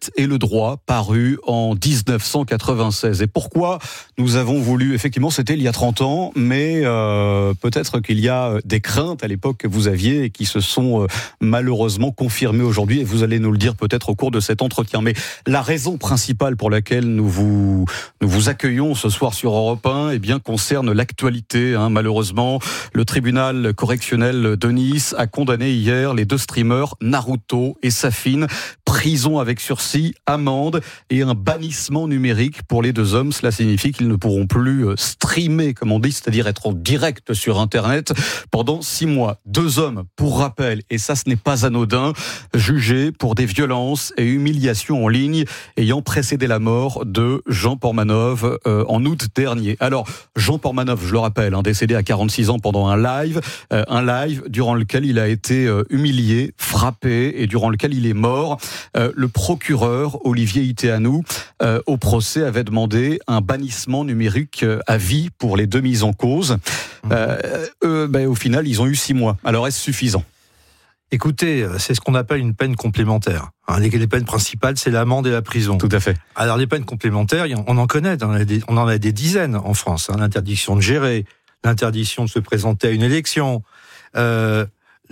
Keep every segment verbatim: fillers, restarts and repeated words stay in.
Internet et le droit, paru en dix-neuf cent quatre-vingt-seize. Et pourquoi nous avons voulu, effectivement, c'était il y a trente ans, mais euh, peut-être qu'il y a des craintes à l'époque que vous aviez et qui se sont euh, malheureusement confirmées aujourd'hui, et vous allez nous le dire peut-être au cours de cet entretien. Mais la raison principale pour laquelle nous vous, nous vous accueillons ce soir sur Europe un, eh bien, concerne l'actualité. Hein, malheureusement, le tribunal correctionnel de Nice a condamné hier les deux streamers Naruto et Safin, prison avec sursis, amende et un bannissement numérique pour les deux hommes. Cela signifie qu'ils ne pourront plus streamer, comme on dit, c'est-à-dire être en direct sur Internet pendant six mois. Deux hommes, pour rappel, et ça ce n'est pas anodin, jugés pour des violences et humiliations en ligne ayant précédé la mort de Jean Pormanov euh, en août dernier. Alors, Jean Pormanov, je le rappelle, hein, décédé à quarante-six ans pendant un live, euh, un live durant lequel il a été euh, humilié, frappé et durant lequel il est mort. Euh, le procureur Olivier Iteanu, euh, au procès, avait demandé un bannissement numérique euh, à vie pour les deux mises en cause. Euh, eux, ben, au final, ils ont eu six mois. Alors, est-ce suffisant ? Écoutez, c'est ce qu'on appelle une peine complémentaire. Les, les peines principales, c'est l'amende et la prison. Tout à fait. Alors, les peines complémentaires, on en connaît, on en a des, on en a des dizaines en France. Hein, l'interdiction de gérer, l'interdiction de se présenter à une élection, euh,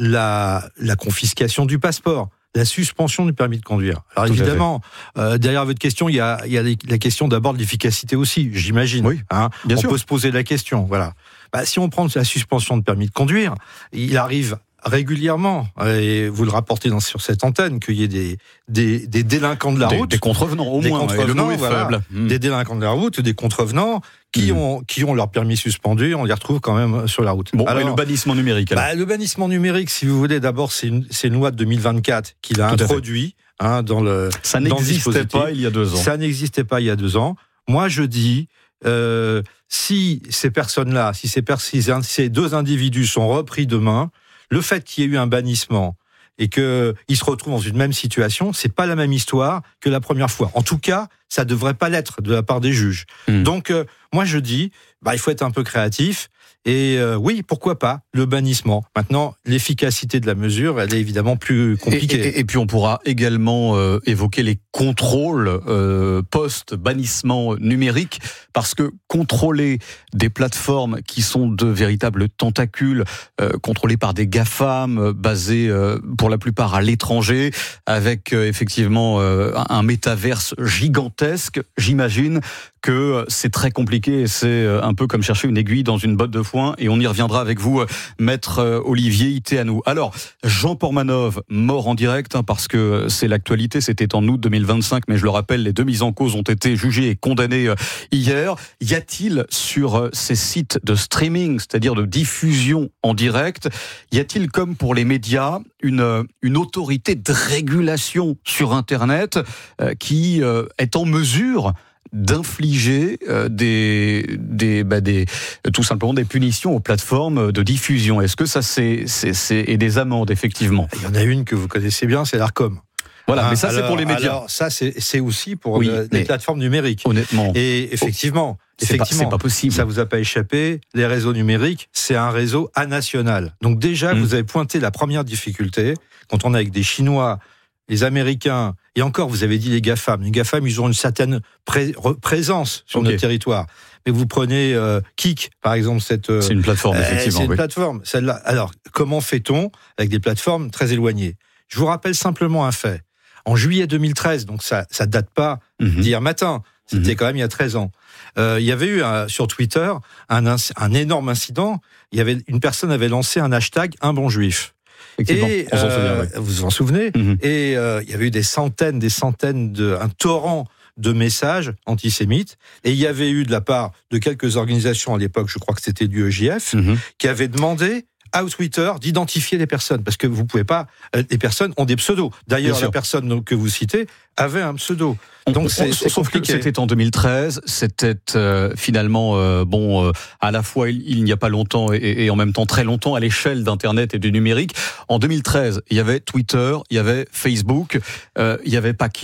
la, la confiscation du passeport, la suspension du permis de conduire. Alors Tout évidemment, euh, derrière votre question, il y a, il y a la question d'abord de l'efficacité aussi, j'imagine. Oui, hein. bien on sûr. peut se poser la question. Voilà. Bah, si on prend la suspension de permis de conduire, il arrive régulièrement, et vous le rapportez dans, sur cette antenne, qu'il y ait des, des, des délinquants de la des, route. Des contrevenants, au des moins. Contrevenants, le mot est voilà, faible. Mmh. Des délinquants de la route, des contrevenants qui, mmh. ont, qui ont leur permis suspendu, on les retrouve quand même sur la route. Bon, alors, et le bannissement numérique alors. Bah, le bannissement numérique, si vous voulez, d'abord, c'est une, c'est une loi de deux mille vingt-quatre qu'il a Tout introduit hein, dans le Ça n'existait pas il y a deux ans. Ça n'existait pas il y a deux ans. Moi, je dis... Euh, si ces personnes-là, si ces, pers- si ces deux individus sont repris demain, le fait qu'il y ait eu un bannissement et qu'ils se retrouvent dans une même situation, c'est pas la même histoire que la première fois. En tout cas, ça devrait pas l'être de la part des juges. Mmh. Donc, euh, moi je dis, bah, il faut être un peu créatif. Et euh, oui, pourquoi pas le bannissement. Maintenant, l'efficacité de la mesure, elle est évidemment plus compliquée. Et, et, et puis on pourra également euh, évoquer les contrôles euh, post-bannissement numérique, parce que contrôler des plateformes qui sont de véritables tentacules, euh, contrôlées par des GAFAM, euh, basées euh, pour la plupart à l'étranger, avec euh, effectivement euh, un métaverse gigantesque, j'imagine que c'est très compliqué et c'est un peu comme chercher une aiguille dans une botte de foin, et on y reviendra avec vous, maître Olivier Iteanu. Alors, Jean Pormanov, mort en direct, hein, parce que c'est l'actualité, c'était en août deux mille vingt-cinq, mais je le rappelle, les deux mises en cause ont été jugées et condamnées hier. Y a-t-il sur ces sites de streaming, c'est-à-dire de diffusion en direct, y a-t-il comme pour les médias une, une autorité de régulation sur Internet euh, qui euh, est en mesure d'infliger euh, des, des, bah des, tout simplement des punitions aux plateformes de diffusion? Est-ce que ça c'est, c'est, c'est et des amendes effectivement? Il y en a une que vous connaissez bien, c'est l'Arcom. Voilà, hein, mais ça alors, c'est pour les médias. Alors ça c'est, c'est aussi pour oui, le, les plateformes numériques. Honnêtement. Et effectivement, c'est effectivement, pas, c'est pas possible. Ça vous a pas échappé. Les réseaux numériques, c'est un réseau anational. Donc déjà, mmh. vous avez pointé la première difficulté quand on est avec des Chinois, les Américains, et encore, vous avez dit les GAFAM. Les GAFAM, ils ont une certaine pré- présence sur okay. notre territoire. Mais vous prenez euh, Kik, par exemple, cette... Euh, c'est une plateforme, effectivement. C'est une oui. plateforme, celle-là. Alors, comment fait-on avec des plateformes très éloignées? Je vous rappelle simplement un fait. En juillet deux mille treize, donc ça ça date pas mm-hmm. d'hier matin, c'était mm-hmm. quand même il y a treize ans, euh, il y avait eu un, sur Twitter un, un énorme incident. Il y avait, une personne avait lancé un hashtag « un bon juif ». Et on s'en euh, souvient, oui. vous vous en souvenez mm-hmm. Et euh, il y avait eu des centaines, des centaines de, un torrent de messages antisémites. Et il y avait eu de la part de quelques organisations à l'époque, je crois que c'était l'U E J F, mm-hmm. qui avaient demandé à Twitter d'identifier les personnes, parce que vous pouvez pas. Les personnes ont des pseudos. D'ailleurs, la personne que vous citez avait un pseudo. Donc, on, c'est, on, c'est sauf compliqué. que c'était en deux mille treize. C'était euh, finalement euh, bon. Euh, à la fois, il, il n'y a pas longtemps et, et en même temps très longtemps à l'échelle d'Internet et du numérique. En deux mille treize, il y avait Twitter, il y avait Facebook, euh, il y avait pas Kik.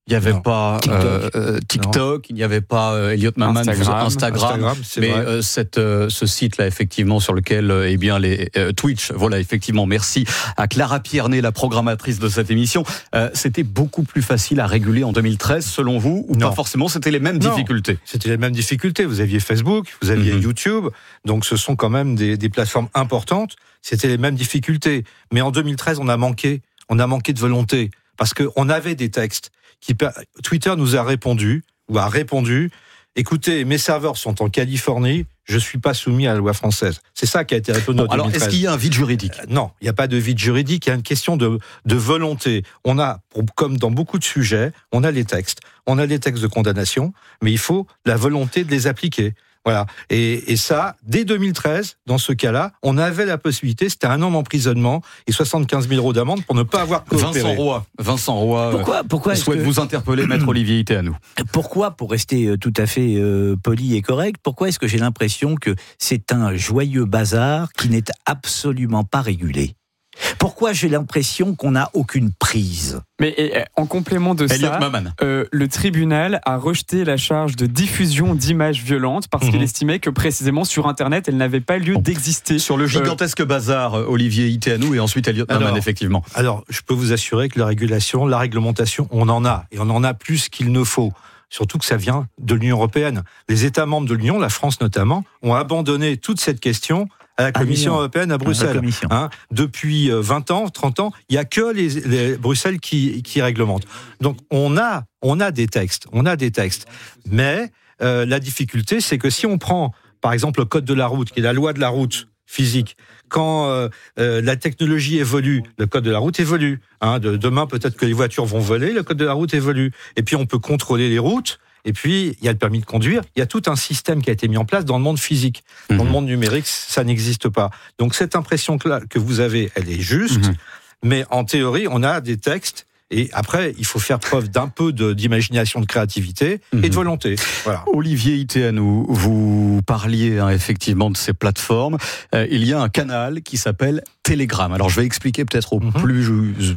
Il n'y avait Non. pas TikTok, euh, euh, TikTok il n'y avait pas euh, Elliot Maman, Instagram, Instagram, Instagram, c'est mais vrai. euh, cette, euh, ce site-là, effectivement, sur lequel, euh, eh bien, les euh, Twitch, voilà, effectivement, merci à Clara Pierné, la programmatrice de cette émission. Euh, c'était beaucoup plus facile à réguler en deux mille treize, selon vous, ou Non. pas forcément, c'était les mêmes Non. difficultés? C'était les mêmes difficultés. Vous aviez Facebook, vous aviez Mhm. YouTube, donc ce sont quand même des, des plateformes importantes. C'était les mêmes difficultés. Mais en deux mille treize, on a manqué, on a manqué de volonté parce que on avait des textes. Qui, Twitter nous a répondu ou a répondu. Écoutez, mes serveurs sont en Californie, je suis pas soumis à la loi française. C'est ça qui a été répondu Bon, en alors, deux mille treize. est-ce qu'il y a un vide juridique? Euh, Non, il n'y a pas de vide juridique, il y a une question de, de volonté. On a, comme dans beaucoup de sujets, on a les textes, on a les textes de condamnation, mais il faut la volonté de les appliquer. Voilà. Et, et ça, dès deux mille treize, dans ce cas-là, on avait la possibilité, c'était un an d'emprisonnement et soixante-quinze mille euros d'amende pour ne pas avoir coopéré. Vincent Roy, Vincent Roy Pourquoi, pourquoi, euh, est-ce souhaite que- vous interpeller, maître Olivier Iteanu. pourquoi, pour rester euh, tout à fait euh, poli et correct, pourquoi est-ce que j'ai l'impression que c'est un joyeux bazar qui n'est absolument pas régulé? Pourquoi j'ai l'impression qu'on n'a aucune prise? Mais et, en complément de Elliot ça, Maman. euh, le tribunal a rejeté la charge de diffusion d'images violentes parce Mhm. qu'il estimait que précisément sur Internet, elle n'avait pas lieu Bon. d'exister. Sur le gigantesque bazar, euh, Olivier Iteanu et ensuite Elliot Alors, Maman, effectivement. Alors, je peux vous assurer que la régulation, la réglementation, on en a. Et on en a plus qu'il ne faut. Surtout que ça vient de l'Union européenne. Les États membres de l'Union, la France notamment, ont abandonné toute cette question à la Commission l'Union. européenne à La Bruxelles. Commission. Hein, depuis vingt ans, trente ans, il n'y a que les, les Bruxelles qui, qui réglementent. Donc on a, on a des textes, on a des textes. Mais euh, la difficulté, c'est que si on prend, par exemple, le code de la route, qui est la loi de la route physique, quand euh, euh, la technologie évolue, le code de la route évolue. Hein, de, demain, peut-être que les voitures vont voler, le code de la route évolue. Et puis on peut contrôler les routes. Et puis, il y a le permis de conduire. Il y a tout un système qui a été mis en place dans le monde physique. Dans le monde numérique, ça n'existe pas. Donc, cette impression que, là, que vous avez, elle est juste. Mhm. Mais en théorie, on a des textes. Et après, il faut faire preuve d'un peu de, d'imagination, de créativité et Mhm. de volonté. Voilà. Olivier Iteanu, vous parliez hein, effectivement de ces plateformes. Euh, il y a un canal qui s'appelle Telegram. Alors je vais expliquer peut-être aux Mhm. plus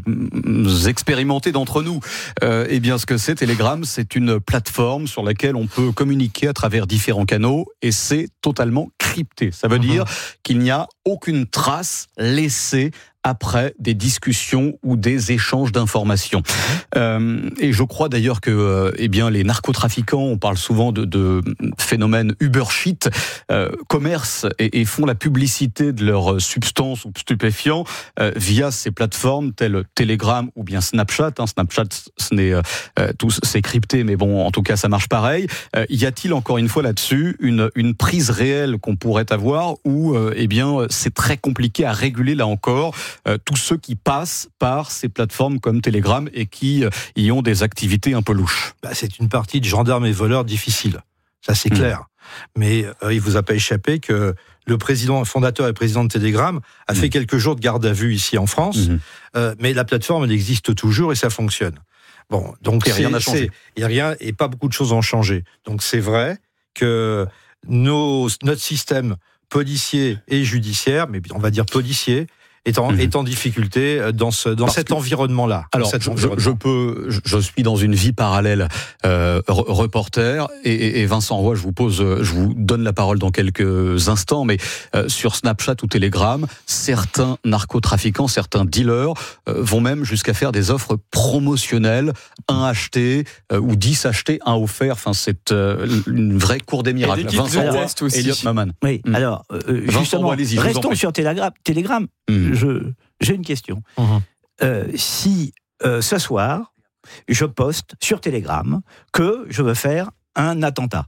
euh, expérimentés d'entre nous. Euh, eh bien, ce que c'est Telegram, c'est une plateforme sur laquelle on peut communiquer à travers différents canaux et c'est totalement crypté. Ça veut Mhm. dire qu'il n'y a aucune trace laissée après des discussions ou des échanges d'informations. Euh, et je crois d'ailleurs que euh, eh bien, les narcotrafiquants, on parle souvent de, de phénomènes Uber shit, euh, commercent et, et font la publicité de leurs substances ou stupéfiants euh, via ces plateformes telles Telegram ou bien Snapchat. Hein. Snapchat, ce n'est euh, tout, c'est crypté, mais bon, en tout cas, ça marche pareil. Euh, y a-t-il encore une fois là-dessus une, une prise réelle qu'on pourrait avoir ou euh, eh bien, c'est très compliqué à réguler là encore euh, tous ceux qui passent par ces plateformes comme Telegram et qui euh, y ont des activités un peu louches? Bah, c'est une partie de gendarmes et voleurs difficile. Ça, c'est Mhm. clair. Mais euh, il vous a pas échappé que le président, fondateur et président de Telegram a Mhm. fait quelques jours de garde à vue ici en France. Mhm. Euh, mais la plateforme, elle existe toujours et ça fonctionne. Bon, donc Et rien c'est- n'a changé. c'est- Il y a rien et pas beaucoup de choses ont changé. Donc c'est vrai que nos, notre système policier et judiciaire, mais on va dire policier, est en, Mhm. est en difficulté dans, ce, dans Parce cet que- environnement-là. dans Alors, cet je, environnement. je peux, je, je suis dans une vie parallèle, euh, re- reporter, et, et, et Vincent Roy, je vous pose, je vous donne la parole dans quelques instants, mais euh, sur Snapchat ou Telegram, certains narcotrafiquants, certains dealers euh, vont même jusqu'à faire des offres promotionnelles, un acheté euh, ou dix achetés, un offert. Enfin, c'est euh, une vraie cour des miracles. Et des kits Vincent de Roy, test aussi. Elliot Maman. Oui, Mm. alors, euh, Vincent justement, Roy, allez-y, je vous en restons prie. sur Telegram. Telegram, Mm. je, j'ai une question. Mhm. Euh, si euh, ce soir, je poste sur Telegram que je veux faire un attentat,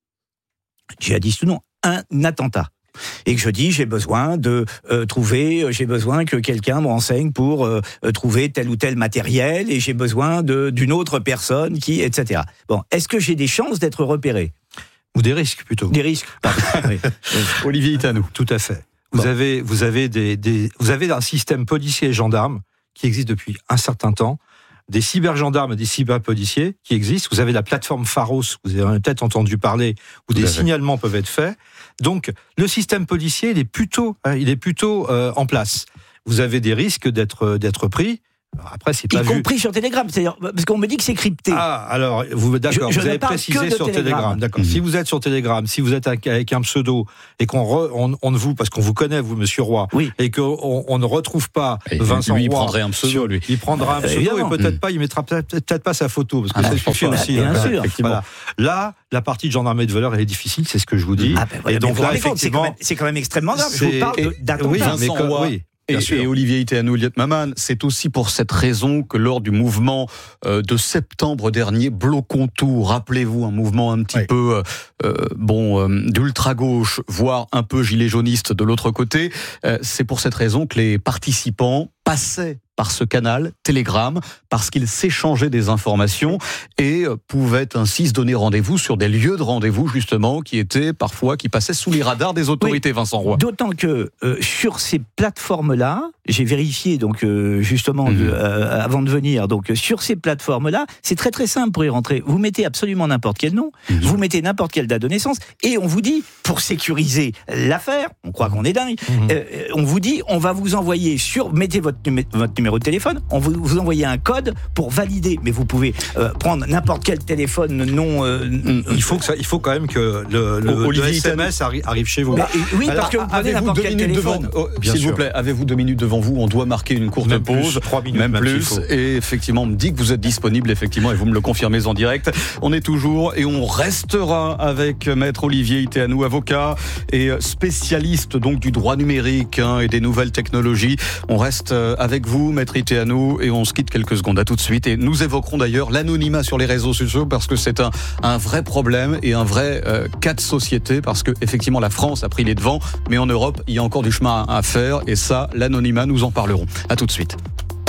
djihadiste ou non, un attentat, et que je dis j'ai besoin de euh, trouver, j'ai besoin que quelqu'un me renseigne pour euh, trouver tel ou tel matériel, et j'ai besoin de, d'une autre personne qui, et cetera. Bon, est-ce que j'ai des chances d'être repéré? Ou des risques plutôt. Des risques? Pardon. Oui. Olivier Iteanu. Tout à fait. Vous Bon. avez, vous avez des, des, vous avez un système policier et gendarme qui existe depuis un certain temps, des cybergendarmes et des cyberpoliciers qui existent. Vous avez la plateforme Pharos, vous avez peut-être entendu parler, où Tout des à fait. signalements peuvent être faits. Donc, le système policier, il est plutôt, hein, il est plutôt euh, en place. Vous avez des risques d'être, d'être pris, Après, c'est pas y vu. compris sur Telegram, c'est-à-dire parce qu'on me dit que c'est crypté. Ah, alors vous d'accord, Je- je vous ne avez parle précisé que de sur Telegram. Telegram. D'accord. Mmh. Si vous êtes sur Telegram, si vous êtes avec, avec un pseudo et qu'on re- on, on ne vous parce qu'on vous connaît vous Monsieur Roy, Oui. et qu'on on ne retrouve pas Et Vincent lui, il Roy, prendrait un pseudo, sur- lui. il prendra un Euh, pseudo évidemment. et peut-être Mmh. pas, il mettra peut-être, peut-être pas sa photo parce que Ah ça non, je pense suffit pas. aussi. Bien hein. sûr. Effectivement. Voilà. Là, la partie de gendarmerie de valeur elle est difficile, c'est ce que je vous dis. Ah ben voilà, et mais donc vous là, vous rendez compte, c'est quand effectivement, même- c'est quand même extrêmement grave. Je c'est- vous parle de- et- d'attentat. oui, mais Vincent comme- Roy. oui. Et, Bien sûr. et Olivier Iteanu, Liet Maman, c'est aussi pour cette raison que lors du mouvement euh, de septembre dernier, Bloquons tout, rappelez-vous, un mouvement un petit Oui. peu euh, bon euh, d'ultra-gauche, voire un peu gilet jauniste de l'autre côté, euh, c'est pour cette raison que les participants passaient par ce canal Telegram, parce qu'ils s'échangeaient des informations et euh, pouvaient ainsi se donner rendez-vous sur des lieux de rendez-vous, justement, qui étaient parfois, qui passaient sous les radars des autorités, Vincent Roy. D'autant que euh, sur ces plateformes-là, j'ai vérifié donc euh, justement Mhm. de- euh, avant de venir. Donc euh, sur ces plateformes-là, c'est très très simple pour y rentrer. Vous mettez absolument n'importe quel nom, Mhm. vous mettez n'importe quelle date de naissance, et on vous dit pour sécuriser l'affaire, on croit qu'on est dingue. Mhm. euh, on vous dit on va vous envoyer sur mettez votre, numé- votre numéro de téléphone, on vous, vous envoyer un code pour valider. Mais vous pouvez euh, prendre n'importe quel téléphone non. euh, Il faut que ça, il faut quand même que le, le, le Olivier S M S arri- arrive chez vous. mais- oui, Alors, parce que vous prenez Avez-vous n'importe deux quel minutes devant téléphone. oh, Bien S'il vous sûr. plaît, avez-vous deux minutes devant vous? On doit marquer une courte Même plus, pause, trois minutes même même s'il plus. faut. Et effectivement, on me dit que vous êtes disponible, effectivement, et vous me le confirmez en direct. On est toujours et on restera avec Maître Olivier Iteanu, avocat et spécialiste donc du droit numérique hein, et des nouvelles technologies. On reste avec vous, Maître Iteanu, et on se quitte quelques secondes. À tout de suite. Et nous évoquerons d'ailleurs l'anonymat sur les réseaux sociaux parce que c'est un, un vrai problème et un vrai euh, cas de société parce que effectivement la France a pris les devants, mais en Europe il y a encore du chemin à faire et ça, l'anonymat, nous en parlerons. À tout de suite.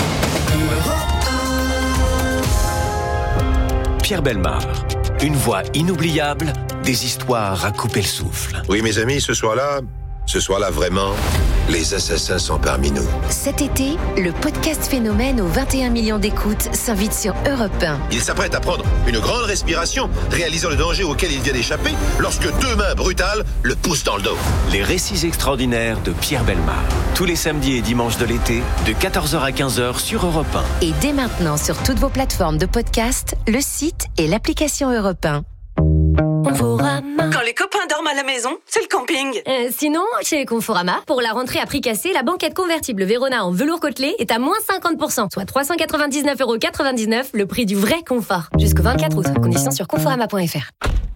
Pierre Bellemare, une voix inoubliable, des histoires à couper le souffle. Oui, mes amis, ce soir-là, ce soir-là, vraiment, les assassins sont parmi nous. Cet été, le podcast Phénomène aux vingt et un millions d'écoutes s'invite sur Europe un. Il s'apprête à prendre une grande respiration, réalisant le danger auquel il vient d'échapper, lorsque deux mains brutales le poussent dans le dos. Les récits extraordinaires de Pierre Bellemare. Tous les samedis et dimanches de l'été, de quatorze heures à quinze heures sur Europe un. Et dès maintenant sur toutes vos plateformes de podcast, le site et l'application Europe un. Conforama. Quand les copains dorment à la maison, c'est le camping. Euh, sinon, chez Conforama, pour la rentrée à prix cassé, la banquette convertible Vérona en velours côtelé est à moins cinquante pour cent, soit trois cent quatre-vingt-dix-neuf euros quatre-vingt-dix-neuf, le prix du vrai confort. Jusqu'au vingt-quatre août, conditions sur conforama point f r.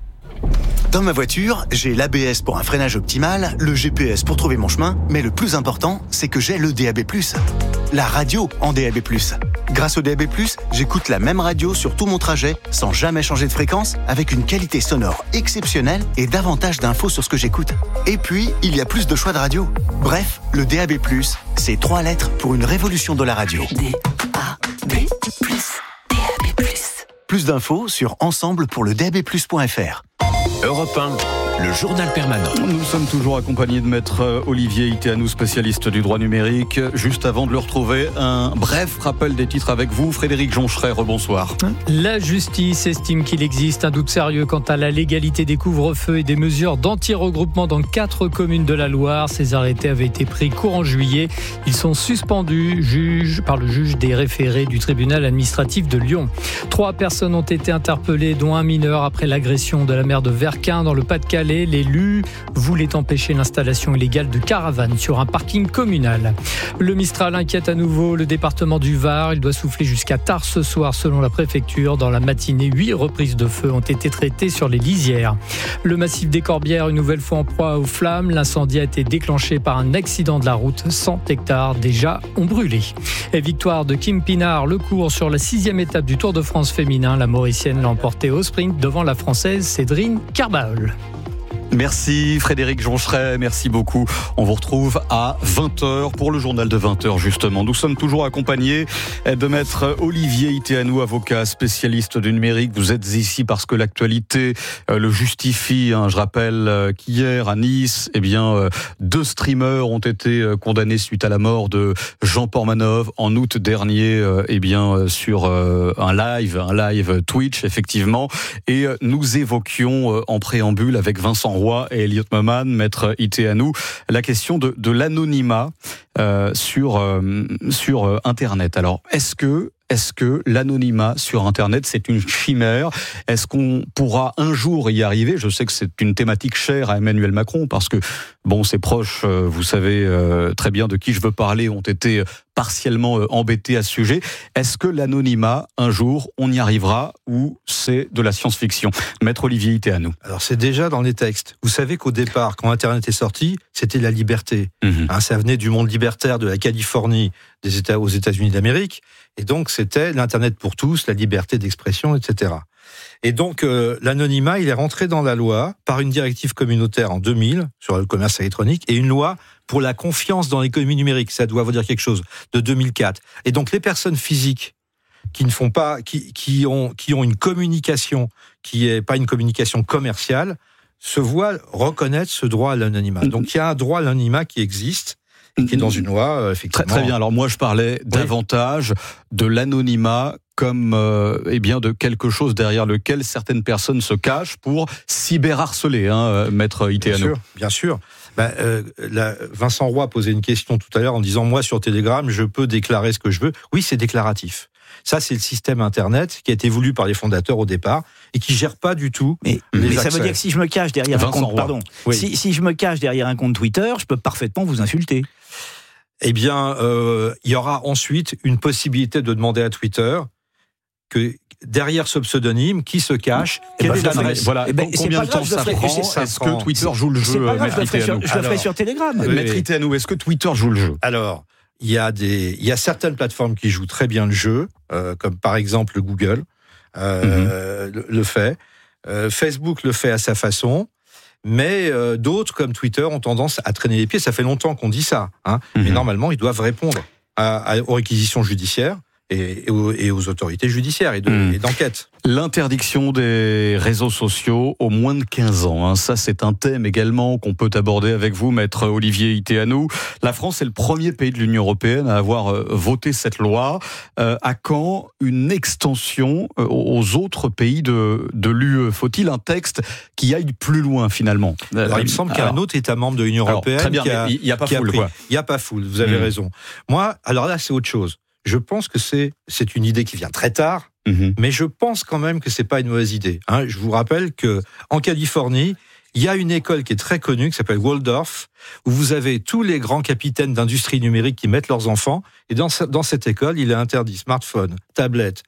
Dans ma voiture, j'ai l'A B S pour un freinage optimal, le G P S pour trouver mon chemin, mais le plus important, c'est que j'ai le D A B plus. La radio en D A B plus. Grâce au D A B plus, j'écoute la même radio sur tout mon trajet, sans jamais changer de fréquence, avec une qualité sonore exceptionnelle et davantage d'infos sur ce que j'écoute. Et puis, il y a plus de choix de radio. Bref, le D A B plus, c'est trois lettres pour une révolution de la radio. D A B plus, D A B plus. Plus d'infos sur ensemble pour le D A B plus point f r. Europe un, le journal permanent. Nous sommes toujours accompagnés de Maître Olivier Iteanu, spécialiste du droit numérique. Juste avant de le retrouver, un bref rappel des titres avec vous. Frédéric Joncheret, rebonsoir. La justice estime qu'il existe un doute sérieux quant à la légalité des couvre-feux et des mesures d'anti-regroupement dans quatre communes de la Loire. Ces arrêtés avaient été pris courant juillet. Ils sont suspendus juge, par le juge des référés du tribunal administratif de Lyon. Trois personnes ont été interpellées, dont un mineur, après l'agression de la maire de Verquin dans le Pas-de-Calais. L'élu voulait empêcher l'installation illégale de caravanes sur un parking communal. Le Mistral inquiète à nouveau le département du Var. Il doit souffler jusqu'à tard ce soir selon la préfecture. Dans la matinée, huit reprises de feu ont été traitées sur les lisières. Le massif des Corbières, une nouvelle fois en proie aux flammes. L'incendie a été déclenché par un accident de la route. cent hectares déjà ont brûlé. Et victoire de Kim Pinard, le cours sur la sixième étape du Tour de France féminin. La Mauricienne l'a emporté au sprint devant la Française Cédrine Carbaol. Merci Frédéric Joncheret, merci beaucoup. On vous retrouve à vingt heures pour le journal de vingt heures justement. Nous sommes toujours accompagnés de Maître Olivier Iteanu, avocat spécialiste du numérique. Vous êtes ici parce que l'actualité le justifie. Je rappelle qu'hier à Nice, eh bien, deux streamers ont été condamnés suite à la mort de Jean Portmanov en août dernier, eh bien, sur un live, un live Twitch effectivement. Et nous évoquions en préambule avec Vincent Roy et Elliot Moman, maître Iteanu. La question de, de l'anonymat euh, sur, euh, sur euh, Internet. Alors, est-ce que Est-ce que l'anonymat sur Internet, c'est une chimère ? Est-ce qu'on pourra un jour y arriver ? Je sais que c'est une thématique chère à Emmanuel Macron, parce que, bon, ses proches, vous savez très bien de qui je veux parler, ont été partiellement embêtés à ce sujet. Est-ce que l'anonymat, un jour, on y arrivera, ou c'est de la science-fiction ? Maître Olivier Iteanu. Alors, c'est déjà dans les textes. Vous savez qu'au départ, quand Internet est sorti, c'était la liberté. Mmh. Hein, ça venait du monde libertaire de la Californie des États, aux États-Unis d'Amérique. Et donc, c'était l'Internet pour tous, la liberté d'expression, et cetera. Et donc, euh, l'anonymat, il est rentré dans la loi par une directive communautaire en deux mille sur le commerce électronique et une loi pour la confiance dans l'économie numérique. Ça doit vous dire quelque chose, de deux mille quatre. Et donc, les personnes physiques qui ne font pas, qui, qui ont, qui ont une communication qui est pas une communication commerciale, se voient reconnaître ce droit à l'anonymat. Donc, il y a un droit à l'anonymat qui existe, qui est dans une loi, effectivement. Très, très bien. Alors moi, je parlais oui. davantage de l'anonymat comme euh, eh bien de quelque chose derrière lequel certaines personnes se cachent pour cyberharceler, hein, maître Iteanu. Bien sûr, bien sûr. Ben, euh, la, Vincent Roy posait une question tout à l'heure en disant « Moi, sur Telegram, je peux déclarer ce que je veux ». Oui, c'est déclaratif. Ça, c'est le système Internet qui a été voulu par les fondateurs au départ et qui gère pas du tout. Mais, mais ça veut dire que si je me cache derrière Vincent un compte, Roy. pardon, oui. si, si je me cache derrière un compte Twitter, je peux parfaitement vous insulter. Eh bien, euh, il y aura ensuite une possibilité de demander à Twitter que derrière ce pseudonyme, qui se cache, quelle ben, est l'adresse ? Voilà. Eh ben, combien de temps ça prend ? Est-ce que Twitter joue le jeu ? Pas grave, je le ferai sur, je le ferai sur Telegram. Oui. Maître Iteanu, est-ce que Twitter joue le jeu ? Alors, il y a des, il y a certaines plateformes qui jouent très bien le jeu, euh, comme par exemple Google euh, mm-hmm. le, le fait, euh, Facebook le fait à sa façon. Mais euh, d'autres, comme Twitter, ont tendance à traîner les pieds. Ça fait longtemps qu'on dit ça. Hein. Mmh. Mais normalement, ils doivent répondre à, à, aux réquisitions judiciaires et, et, aux, et aux autorités judiciaires et, de, mmh. et d'enquête. L'interdiction des réseaux sociaux aux moins de quinze ans. Hein. Ça, c'est un thème également qu'on peut aborder avec vous, maître Olivier Iteanu. La France est le premier pays de l'Union européenne à avoir euh, voté cette loi. Euh, à quand une extension euh, aux autres pays de, de l'U E ? Faut-il un texte qui aille plus loin, finalement ? Alors, il me semble qu'il y a un autre État membre de l'Union européenne très bien, qui a, il n'y a pas foule, quoi. Il n'y a pas foule, vous avez mmh. raison. Moi, alors là, c'est autre chose. Je pense que c'est, c'est une idée qui vient très tard, mmh. mais je pense quand même que c'est pas une mauvaise idée. Hein, je vous rappelle que en Californie, il y a une école qui est très connue, qui s'appelle Waldorf, où vous avez tous les grands capitaines d'industrie numérique qui mettent leurs enfants, et dans, dans cette école, il est interdit smartphone, tablette,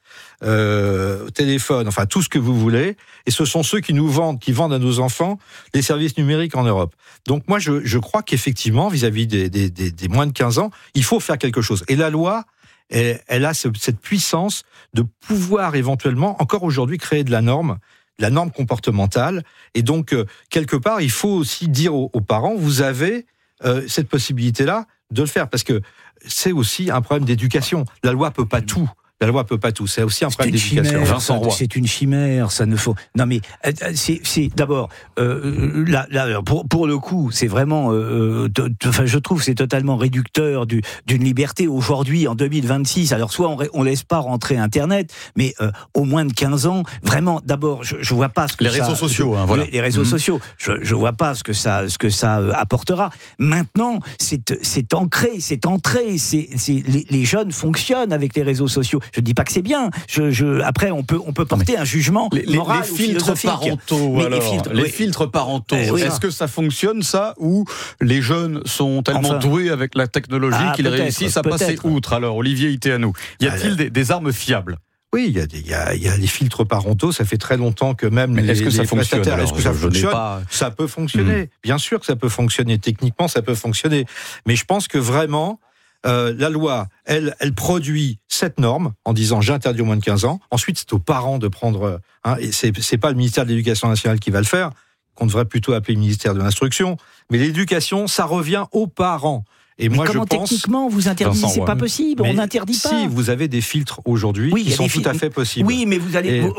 euh, téléphone, enfin tout ce que vous voulez, et ce sont ceux qui nous vendent, qui vendent à nos enfants les services numériques en Europe. Donc moi, je, je crois qu'effectivement, vis-à-vis des, des, des, des moins de quinze ans, il faut faire quelque chose. Et la loi, elle, elle a cette puissance de pouvoir éventuellement, encore aujourd'hui, créer de la norme, la norme comportementale. Et donc, euh, quelque part, il faut aussi dire aux, aux parents, vous avez euh, cette possibilité-là de le faire. Parce que c'est aussi un problème d'éducation. La loi peut pas tout. La loi peut pas tout. C'est aussi un c'est problème d'éducation. Chimère, Vincent Roy. C'est une chimère. Ça ne faut. Non mais c'est, c'est d'abord euh, là, là pour pour le coup, c'est vraiment. Euh, t- t- enfin, je trouve c'est totalement réducteur du, d'une liberté aujourd'hui en deux mille vingt-six. Alors soit on, on laisse pas rentrer Internet, mais euh, au moins de quinze ans, vraiment. D'abord, je, je vois pas ce que les ça, réseaux sociaux. Hein, voilà. Les, les réseaux mmh. sociaux. Je je vois pas ce que ça ce que ça euh, apportera. Maintenant, c'est c'est ancré, c'est entré. C'est c'est les, les jeunes fonctionnent avec les réseaux sociaux. Je dis pas que c'est bien. Je, je, après, on peut, on peut porter un jugement les, moral les, les filtres parentaux. Alors, les filtres, les oui. filtres parentaux. Eh, oui. Est-ce que ça fonctionne ça, ou les jeunes sont tellement enfin, doués avec la technologie ah, qu'ils réussissent à passer outre ? Alors, Olivier Iteanu, y a-t-il ah, des, des armes fiables ? Oui, il y a, il y a, il y a les filtres parentaux. Ça fait très longtemps que même. Mais est-ce les, que ça les fonctionne alors, Est-ce que ça fonctionne pas... Ça peut fonctionner. Mmh. Bien sûr que ça peut fonctionner. Techniquement, ça peut fonctionner. Mais je pense que vraiment. Euh, la loi, elle, elle produit cette norme en disant j'interdis aux moins de quinze ans. Ensuite, c'est aux parents de prendre. Hein, et c'est, c'est pas le ministère de l'Éducation nationale qui va le faire, qu'on devrait plutôt appeler le ministère de l'Instruction. Mais l'éducation, ça revient aux parents. Et mais moi, comment je pense, techniquement vous interdisez ? C'est pas possible. Mais on n'interdit pas. Si vous avez des filtres aujourd'hui oui, qui sont filtres, tout à fait possibles. Oui, mais vous allez, et... vous, vous,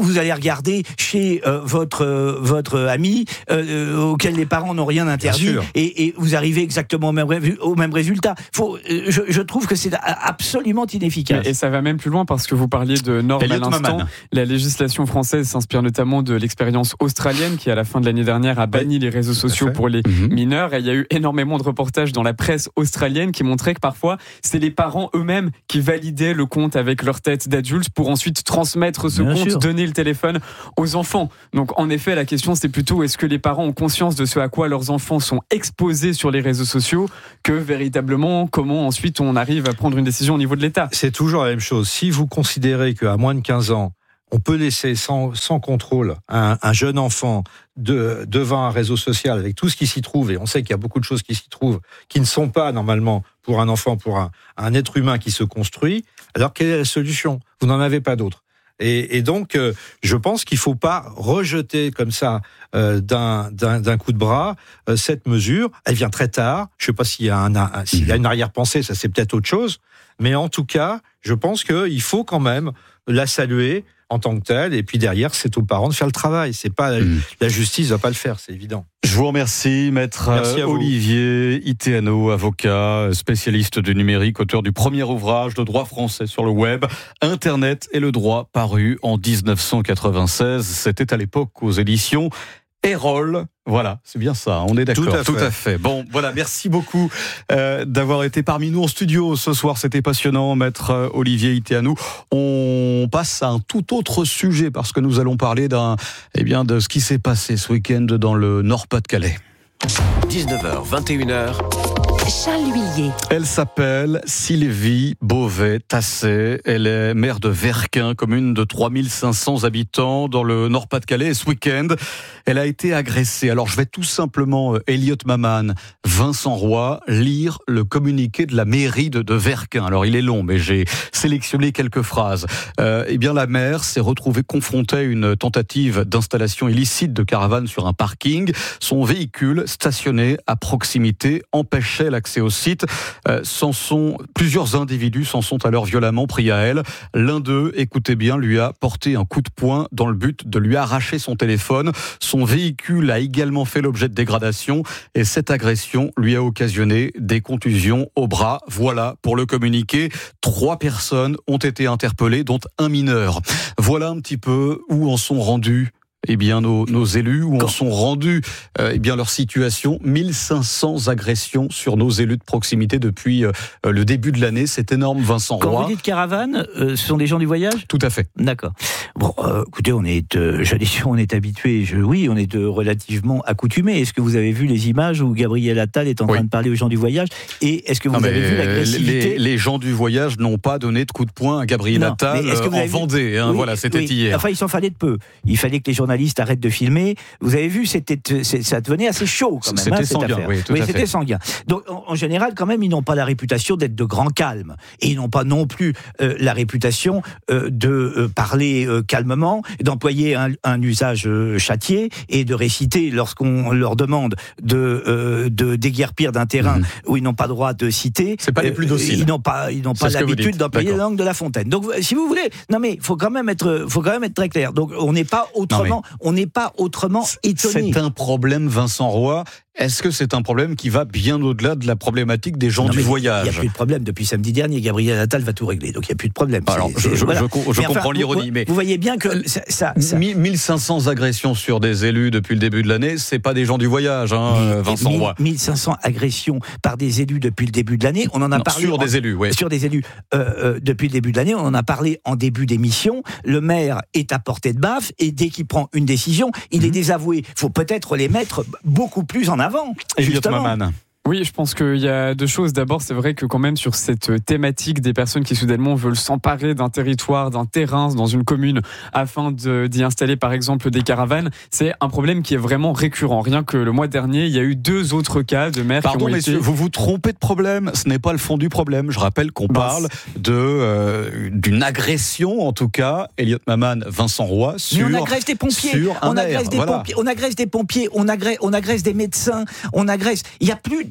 vous allez regarder chez euh, votre euh, votre ami euh, auquel les parents n'ont rien interdit, et, et vous arrivez exactement au même, ré- au même résultat. Faut, euh, je, je trouve que c'est absolument inefficace. Et ça va même plus loin parce que vous parliez de normes à l'instant. La législation française s'inspire notamment de l'expérience australienne qui, à la fin de l'année dernière, a banni les réseaux sociaux pour les mmh. mineurs. Et il y a eu énormément de reportages dans la presse australienne qui montraient que parfois, c'est les parents eux-mêmes qui validaient le compte avec leur tête d'adulte pour ensuite transmettre ce Bien compte, sûr. donner le téléphone aux enfants. Donc, en effet, la question, c'est plutôt est-ce que les parents ont conscience de ce à quoi leurs enfants sont exposés sur les réseaux sociaux que véritablement comment ensuite on arrive à prendre une décision au niveau de l'État. C'est toujours la même chose. Si vous considérez qu'à moins de quinze ans, on peut laisser sans, sans contrôle un, un jeune enfant de, devant un réseau social avec tout ce qui s'y trouve, et on sait qu'il y a beaucoup de choses qui s'y trouvent, qui ne sont pas normalement pour un enfant, pour un, un être humain qui se construit, alors quelle est la solution ? Vous n'en avez pas d'autre. Et, et donc, euh, je pense qu'il ne faut pas rejeter comme ça euh, d'un, d'un, d'un coup de bras euh, cette mesure. Elle vient très tard. Je ne sais pas s'il y a, un, un, s'il y a une arrière-pensée, ça c'est peut-être autre chose. Mais en tout cas, je pense qu'il faut quand même la saluer en tant que telle. Et puis derrière, c'est aux parents de faire le travail. C'est pas mmh. la justice ne va pas le faire, c'est évident. Je vous remercie, maître Olivier Iteano, avocat, spécialiste du numérique, auteur du premier ouvrage de droit français sur le web, Internet et le droit, paru en dix-neuf cent quatre-vingt-seize. C'était à l'époque aux éditions Erol. Voilà, c'est bien ça, on est d'accord. Tout à fait. Tout à fait. Bon, voilà, merci beaucoup euh, d'avoir été parmi nous en studio ce soir. C'était passionnant, maître euh, Olivier Iteano. On passe à un tout autre sujet parce que nous allons parler d'un, eh bien, de ce qui s'est passé ce week-end dans le Nord-Pas-de-Calais. dix-neuf heures, vingt et une heures. Charles Huillier. Elle s'appelle Sylvie Beauvais-Tassé. Elle est maire de Verquin, commune de trois mille cinq cents habitants dans le Nord-Pas-de-Calais. Et ce week-end, elle a été agressée. Alors je vais tout simplement, Elliot Maman, Vincent Roy, lire le communiqué de la mairie de, de Verquin. Alors il est long, mais j'ai sélectionné quelques phrases. Euh, eh bien la maire s'est retrouvée confrontée à une tentative d'installation illicite de caravane sur un parking. Son véhicule, stationné à proximité, empêchait l'accès au site. Euh, s'en sont, plusieurs individus s'en sont alors violemment pris à elle. L'un d'eux, écoutez bien, lui a porté un coup de poing dans le but de lui arracher son téléphone. Son véhicule a également fait l'objet de dégradation et cette agression lui a occasionné des contusions au bras. Voilà pour le communiqué. Trois personnes ont été interpellées, dont un mineur. Voilà un petit peu où en sont rendus eh bien, nos, nos élus, où en sont rendus euh, eh bien, leur situation. mille cinq cents agressions sur nos élus de proximité depuis euh, le début de l'année. C'est énorme, Vincent Roy. Quand vous dites caravane, euh, ce sont des gens du voyage ? Tout à fait. D'accord. Bon, euh, écoutez, on est, euh, j'allais dire, on est habitué, je, oui, on est de relativement accoutumé. Est-ce que vous avez vu les images où Gabriel Attal est en train oui. de parler aux gens du voyage ? Et est-ce que vous non, avez vu l'agressivité ? les, les gens du voyage n'ont pas donné de coup de poing à Gabriel non, Attal euh, en Vendée. Hein, oui, voilà, c'était oui. hier. Enfin, il s'en fallait de peu. Il fallait que les journalistes arrêtent de filmer. Vous avez vu, c'était, ça devenait assez chaud quand même. C'était hein, sanguin, oui, tout oui, à c'était fait. sanguin. Donc, en, en général, quand même, ils n'ont pas la réputation d'être de grands calmes. Et ils n'ont pas non plus euh, la réputation euh, de euh, parler euh, calmement, d'employer un, un usage euh, châtié et de réciter lorsqu'on leur demande de, euh, de déguerpir d'un terrain mmh. où ils n'ont pas droit de citer. C'est pas les plus dociles. Euh, ils n'ont pas, ils n'ont pas l'habitude d'employer la langue de La Fontaine. Donc, si vous voulez, non mais faut quand même être, faut quand même être très clair. Donc, on n'est pas autrement, mais... on n'est pas autrement étonné. C'est un problème, Vincent Roy. Est-ce que c'est un problème qui va bien au-delà de la problématique des gens non, du voyage ? Il n'y a plus de problème depuis samedi dernier. Gabriel Attal va tout régler, donc il n'y a plus de problème. Alors, c'est, je, c'est, je, voilà. je, je comprends enfin, l'ironie, vous, mais vous voyez bien que ça, ça, ça... mille cinq cents agressions sur des élus depuis le début de l'année, c'est pas des gens du voyage, hein, mais, Vincent Roy. mille cinq cents agressions par des élus depuis le début de l'année. On en a non, parlé sur en, des élus, oui. Sur des élus euh, euh, depuis le début de l'année. On en a parlé en début d'émission. Le maire est à portée de baffe et dès qu'il prend une décision, il mmh. est désavoué. Il faut peut-être les mettre beaucoup plus en avant. Elliot Maman. Oui, je pense qu'il y a deux choses. D'abord, c'est vrai que quand même sur cette thématique des personnes qui soudainement veulent s'emparer d'un territoire, d'un terrain dans une commune afin de, d'y installer par exemple des caravanes, c'est un problème qui est vraiment récurrent. Rien que le mois dernier, il y a eu deux autres cas de maires Pardon, qui ont messieurs, été... vous vous trompez de problème. Ce n'est pas le fond du problème. Je rappelle qu'on bah, parle de, euh, d'une agression, en tout cas, Elliot Maman, Vincent Roy, sur... Mais on agresse des pompiers, on agresse des, voilà. pompiers on agresse des pompiers, on agresse, on agresse des médecins, on agresse... Il n'y a plus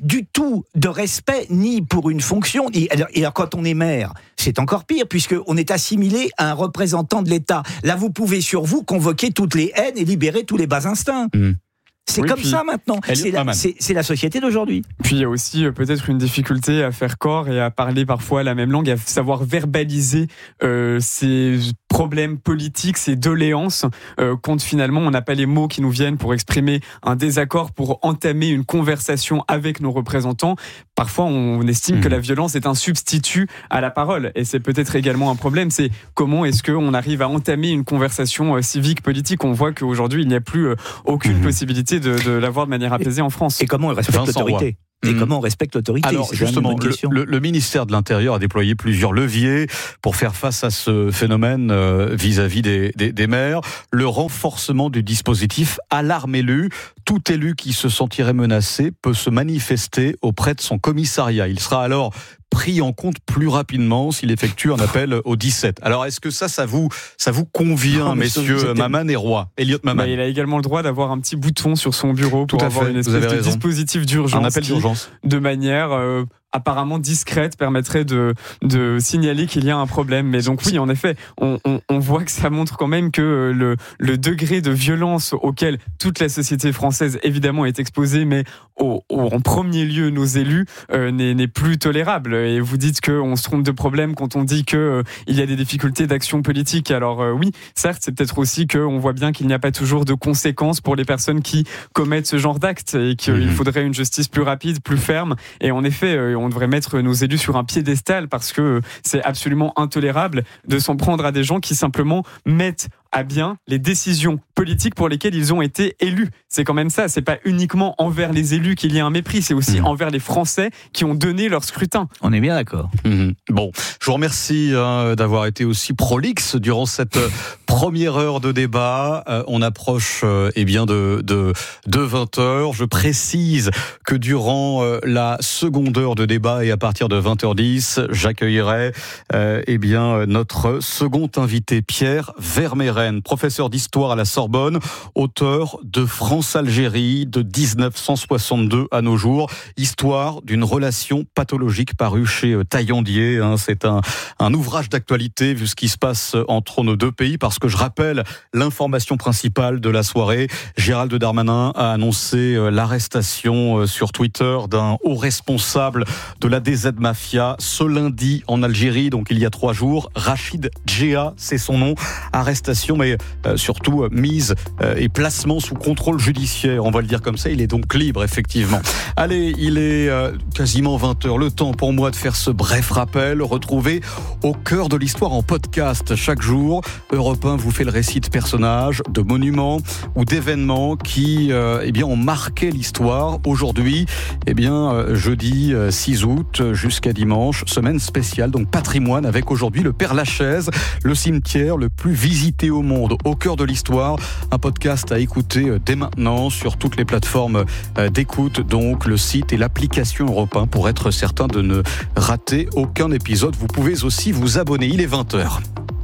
du tout de respect ni pour une fonction. Et alors, et alors quand on est maire, c'est encore pire, puisqu'on est assimilé à un représentant de l'État. Là, vous pouvez sur vous convoquer toutes les haines et libérer tous les bas instincts. Mmh. C'est oui, comme ça maintenant. C'est la, c'est, c'est la société d'aujourd'hui. Puis il y a aussi euh, peut-être une difficulté à faire corps et à parler parfois la même langue, à savoir verbaliser euh, ces problèmes politiques, ces doléances, euh, quand finalement on n'a pas les mots qui nous viennent pour exprimer un désaccord, pour entamer une conversation avec nos représentants. Parfois on estime mmh. que la violence est un substitut à la parole. Et c'est peut-être également un problème. C'est comment est-ce qu'on arrive à entamer une conversation euh, civique, politique. On voit qu'aujourd'hui il n'y a plus euh, aucune mmh. possibilité De, de l'avoir de manière apaisée en France. Et comment on respecte Vincent l'autorité Roy. Et mmh. comment on respecte l'autorité Alors c'est justement, le, le, le ministère de l'Intérieur a déployé plusieurs leviers pour faire face à ce phénomène euh, vis-à-vis des, des, des maires. Le renforcement du dispositif alarme élu. Tout élu qui se sentirait menacé peut se manifester auprès de son commissariat. Il sera alors pris en compte plus rapidement s'il effectue un appel au dix-sept. Alors, est-ce que ça, ça vous, ça vous convient, oh, messieurs c'était... Maman et Roy, Elliot Maman? Bah, il a également le droit d'avoir un petit bouton sur son bureau pour avoir fait. une espèce de dispositif d'urgence. Un appel d'urgence. De manière... Euh, apparemment discrète, permettrait de, de signaler qu'il y a un problème. Mais donc oui, en effet, on, on, on voit que ça montre quand même que le, le degré de violence auquel toute la société française, évidemment, est exposée, mais au, au, en premier lieu, nos élus, euh, n'est, n'est plus tolérable. Et vous dites qu'on se trompe de problème quand on dit qu'il euh, y a des difficultés d'action politique. Alors euh, oui, certes, c'est peut-être aussi qu'on voit bien qu'il n'y a pas toujours de conséquences pour les personnes qui commettent ce genre d'actes et qu'il mmh. faudrait une justice plus rapide, plus ferme. Et en effet, euh, on devrait mettre nos élus sur un piédestal parce que c'est absolument intolérable de s'en prendre à des gens qui simplement mettent à bien les décisions politiques pour lesquelles ils ont été élus. C'est quand même ça, c'est pas uniquement envers les élus qu'il y a un mépris, c'est aussi mmh. envers les Français qui ont donné leur scrutin. On est bien d'accord. Mmh. Bon, je vous remercie hein, d'avoir été aussi prolixe durant cette première heure de débat. Euh, on approche euh, eh bien de, de, de vingt heures. Je précise que durant euh, la seconde heure de débat et à partir de vingt heures dix, j'accueillerai euh, eh bien notre second invité, Pierre Vermeyren, professeur d'histoire à la Sorbonne, auteur de France-Algérie de dix-neuf cent soixante-deux à nos jours, histoire d'une relation pathologique paru chez Taillandier. Hein, c'est un, un ouvrage d'actualité vu ce qui se passe entre nos deux pays, parce que je rappelle l'information principale de la soirée. Gérald Darmanin a annoncé l'arrestation sur Twitter d'un haut responsable de la D Z Mafia ce lundi en Algérie, donc il y a trois jours. Rachid Djea, c'est son nom. Arrestation, mais euh, surtout euh, mise euh, et placement sous contrôle judiciaire, on va le dire comme ça. Il est donc libre, effectivement. Allez, il est euh, quasiment vingt heures. Le temps pour moi de faire ce bref rappel. Retrouvez Au cœur de l'histoire en podcast chaque jour. Europe un vous fait le récit de personnages, de monuments ou d'événements qui euh, eh bien, ont marqué l'histoire. Aujourd'hui, eh bien, euh, jeudi euh, six août jusqu'à dimanche, semaine spéciale, donc patrimoine, avec aujourd'hui le Père Lachaise, le cimetière le plus visité au monde, Au cœur de l'histoire, un podcast à écouter dès maintenant sur toutes les plateformes d'écoute, donc le site et l'application Europe un pour être certain de ne rater aucun épisode. Vous pouvez aussi vous abonner, il est vingt heures.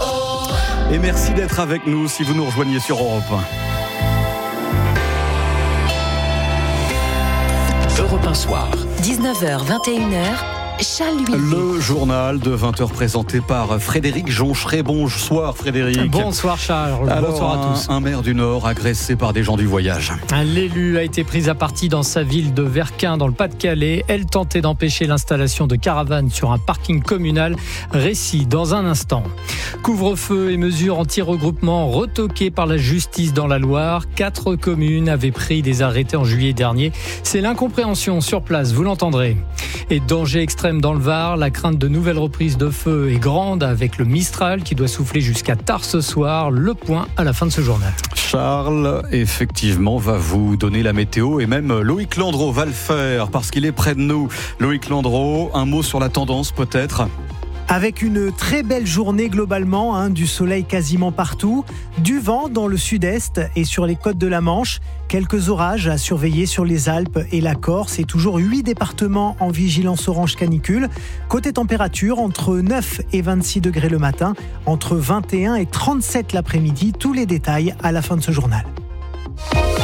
Et merci d'être avec nous si vous nous rejoignez sur Europe un. Europe un soir. dix-neuf heures vingt et une heures. Charles Huillier. Le journal de vingt heures présenté par Frédéric Joncheret. Bonsoir Frédéric. Bonsoir Charles. Alors, bonsoir à un, tous. Un maire du Nord agressé par des gens du voyage. L'élu a été pris à partie dans sa ville de Verquin dans le Pas-de-Calais. Elle tentait d'empêcher l'installation de caravanes sur un parking communal. Récit dans un instant. Couvre-feu et mesures anti-regroupement retoquées par la justice dans la Loire. Quatre communes avaient pris des arrêtés en juillet dernier. C'est l'incompréhension sur place, vous l'entendrez. Et danger extrême dans le Var, la crainte de nouvelles reprises de feu est grande avec le Mistral qui doit souffler jusqu'à tard ce soir. Le point à la fin de ce journal. Charles, effectivement, va vous donner la météo et même Loïc Landreau va le faire parce qu'il est près de nous. Loïc Landreau, un mot sur la tendance peut-être ? Avec une très belle journée globalement, hein, du soleil quasiment partout, du vent dans le sud-est et sur les côtes de la Manche, quelques orages à surveiller sur les Alpes et la Corse et toujours huit départements en vigilance orange canicule. Côté température, entre neuf et vingt-six degrés le matin, entre vingt et un et trente-sept l'après-midi, tous les détails à la fin de ce journal.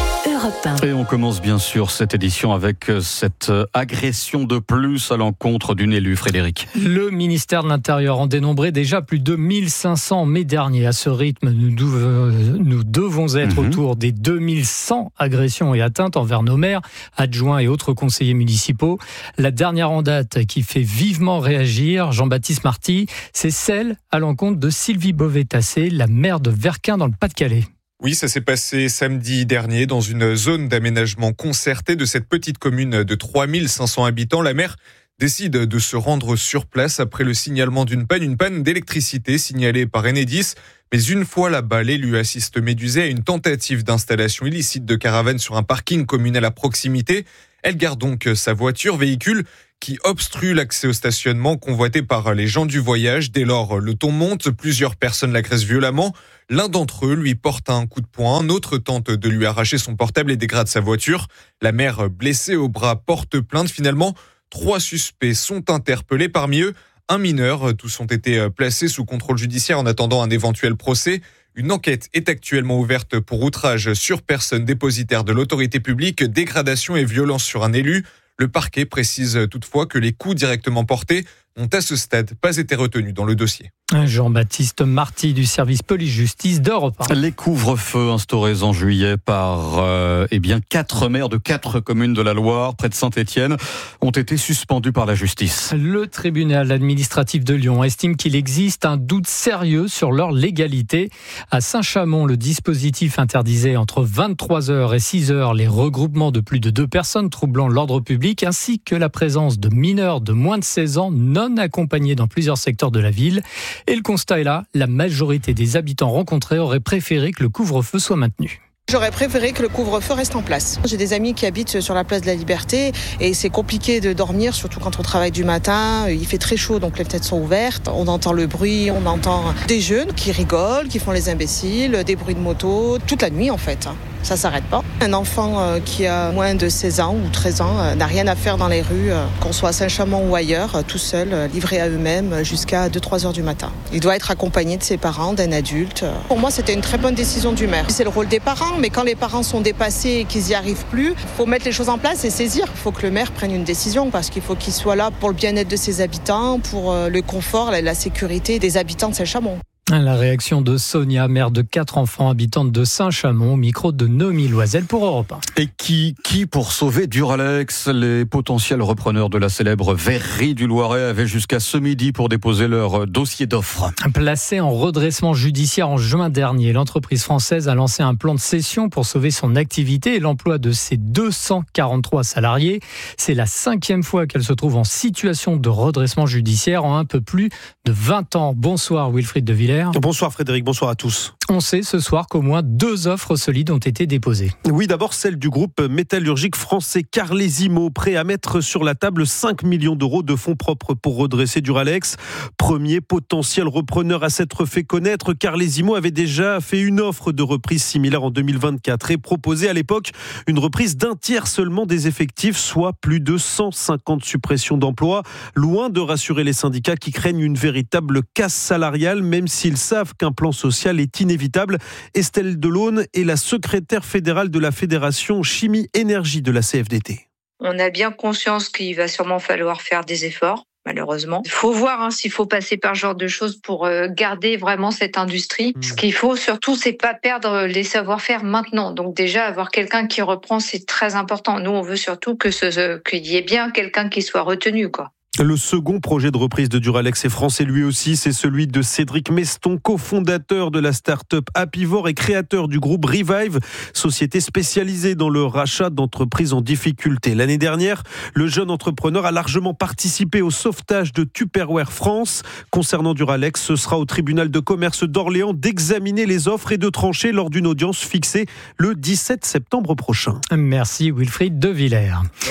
Europe un. Et on commence bien sûr cette édition avec cette agression de plus à l'encontre d'une élue, Frédéric. Le ministère de l'Intérieur en dénombrait déjà plus de mille cinq cents en mai dernier. À ce rythme, nous, devons, nous devons être mmh. autour des deux mille cent agressions et atteintes envers nos maires, adjoints et autres conseillers municipaux. La dernière en date qui fait vivement réagir, Jean-Baptiste Marty, c'est celle à l'encontre de Sylvie Beauvais-Tassé, la maire de Verquin dans le Pas-de-Calais. Oui, ça s'est passé samedi dernier dans une zone d'aménagement concerté de cette petite commune de trois mille cinq cents habitants. La maire décide de se rendre sur place après le signalement d'une panne, une panne d'électricité signalée par Enedis. Mais une fois là-bas, l'élu assiste médusé à une tentative d'installation illicite de caravane sur un parking communal à proximité. Elle garde donc sa voiture, véhicule qui obstrue l'accès au stationnement convoité par les gens du voyage. Dès lors, le ton monte, plusieurs personnes l'agressent violemment. L'un d'entre eux lui porte un coup de poing, un autre tente de lui arracher son portable et dégrade sa voiture. La mère, blessée au bras, porte plainte. Finalement, trois suspects sont interpellés, parmi eux un mineur. Tous ont été placés sous contrôle judiciaire en attendant un éventuel procès. Une enquête est actuellement ouverte pour outrage sur personne dépositaire de l'autorité publique, dégradation et violence sur un élu. Le parquet précise toutefois que les coups directement portés n'ont à ce stade pas été retenus dans le dossier. Jean-Baptiste Marty du service police-justice d'Europe un. Les couvre-feux instaurés en juillet par euh, eh bien quatre maires de quatre communes de la Loire, près de Saint-Étienne, ont été suspendus par la justice. Le tribunal administratif de Lyon estime qu'il existe un doute sérieux sur leur légalité. À Saint-Chamond, le dispositif interdisait entre vingt-trois heures et six heures les regroupements de plus de deux personnes troublant l'ordre public, ainsi que la présence de mineurs de moins de seize ans non accompagnés dans plusieurs secteurs de la ville. Et le constat est là, la majorité des habitants rencontrés auraient préféré que le couvre-feu soit maintenu. J'aurais préféré que le couvre-feu reste en place. J'ai des amis qui habitent sur la place de la Liberté et c'est compliqué de dormir, surtout quand on travaille du matin. Il fait très chaud, donc les fenêtres sont ouvertes. On entend le bruit, on entend des jeunes qui rigolent, qui font les imbéciles, des bruits de moto, toute la nuit en fait. Ça s'arrête pas. Un enfant qui a moins de seize ans ou treize ans n'a rien à faire dans les rues, qu'on soit à Saint-Chamond ou ailleurs, tout seul, livré à eux-mêmes jusqu'à deux trois heures du matin. Il doit être accompagné de ses parents, d'un adulte. Pour moi, c'était une très bonne décision du maire. C'est le rôle des parents, mais quand les parents sont dépassés et qu'ils n'y arrivent plus, il faut mettre les choses en place et saisir. Il faut que le maire prenne une décision parce qu'il faut qu'il soit là pour le bien-être de ses habitants, pour le confort et la sécurité des habitants de Saint-Chamond. La réaction de Sonia, mère de quatre enfants, habitante de Saint-Chamond, au micro de Noémie Loisel pour Europe un. Et qui, qui pour sauver Duralex, les potentiels repreneurs de la célèbre verrerie du Loiret avaient jusqu'à ce midi pour déposer leur dossier d'offre. Placée en redressement judiciaire en juin dernier, l'entreprise française a lancé un plan de cession pour sauver son activité et l'emploi de ses deux cent quarante-trois salariés. C'est la cinquième fois qu'elle se trouve en situation de redressement judiciaire en un peu plus de vingt ans. Bonsoir Wilfried de Villers. Bonsoir Frédéric, bonsoir à tous. On sait ce soir qu'au moins deux offres solides ont été déposées. Oui, d'abord celle du groupe métallurgique français Carlesimo, prêt à mettre sur la table cinq millions d'euros de fonds propres pour redresser Duralex. Premier potentiel repreneur à s'être fait connaître, Carlesimo avait déjà fait une offre de reprise similaire en deux mille vingt-quatre et proposé à l'époque une reprise d'un tiers seulement des effectifs, soit plus de cent cinquante suppressions d'emplois. Loin de rassurer les syndicats qui craignent une véritable casse salariale, même si Ils savent qu'un plan social est inévitable. Estelle Delaune est la secrétaire fédérale de la Fédération Chimie-Énergie de la C F D T. On a bien conscience qu'il va sûrement falloir faire des efforts, malheureusement. Il faut voir hein, s'il faut passer par ce genre de choses pour euh, garder vraiment cette industrie. Mmh. Ce qu'il faut surtout, c'est pas perdre les savoir-faire maintenant. Donc déjà, avoir quelqu'un qui reprend, c'est très important. Nous, on veut surtout que ce, qu'il y ait bien quelqu'un qui soit retenu, quoi. Le second projet de reprise de Duralex est français lui aussi, c'est celui de Cédric Meston, cofondateur de la start-up Apivore et créateur du groupe Revive, société spécialisée dans le rachat d'entreprises en difficulté. L'année dernière, le jeune entrepreneur a largement participé au sauvetage de Tupperware France. Concernant Duralex, ce sera au tribunal de commerce d'Orléans d'examiner les offres et de trancher lors d'une audience fixée le dix-sept septembre prochain. Merci Wilfried de Villers.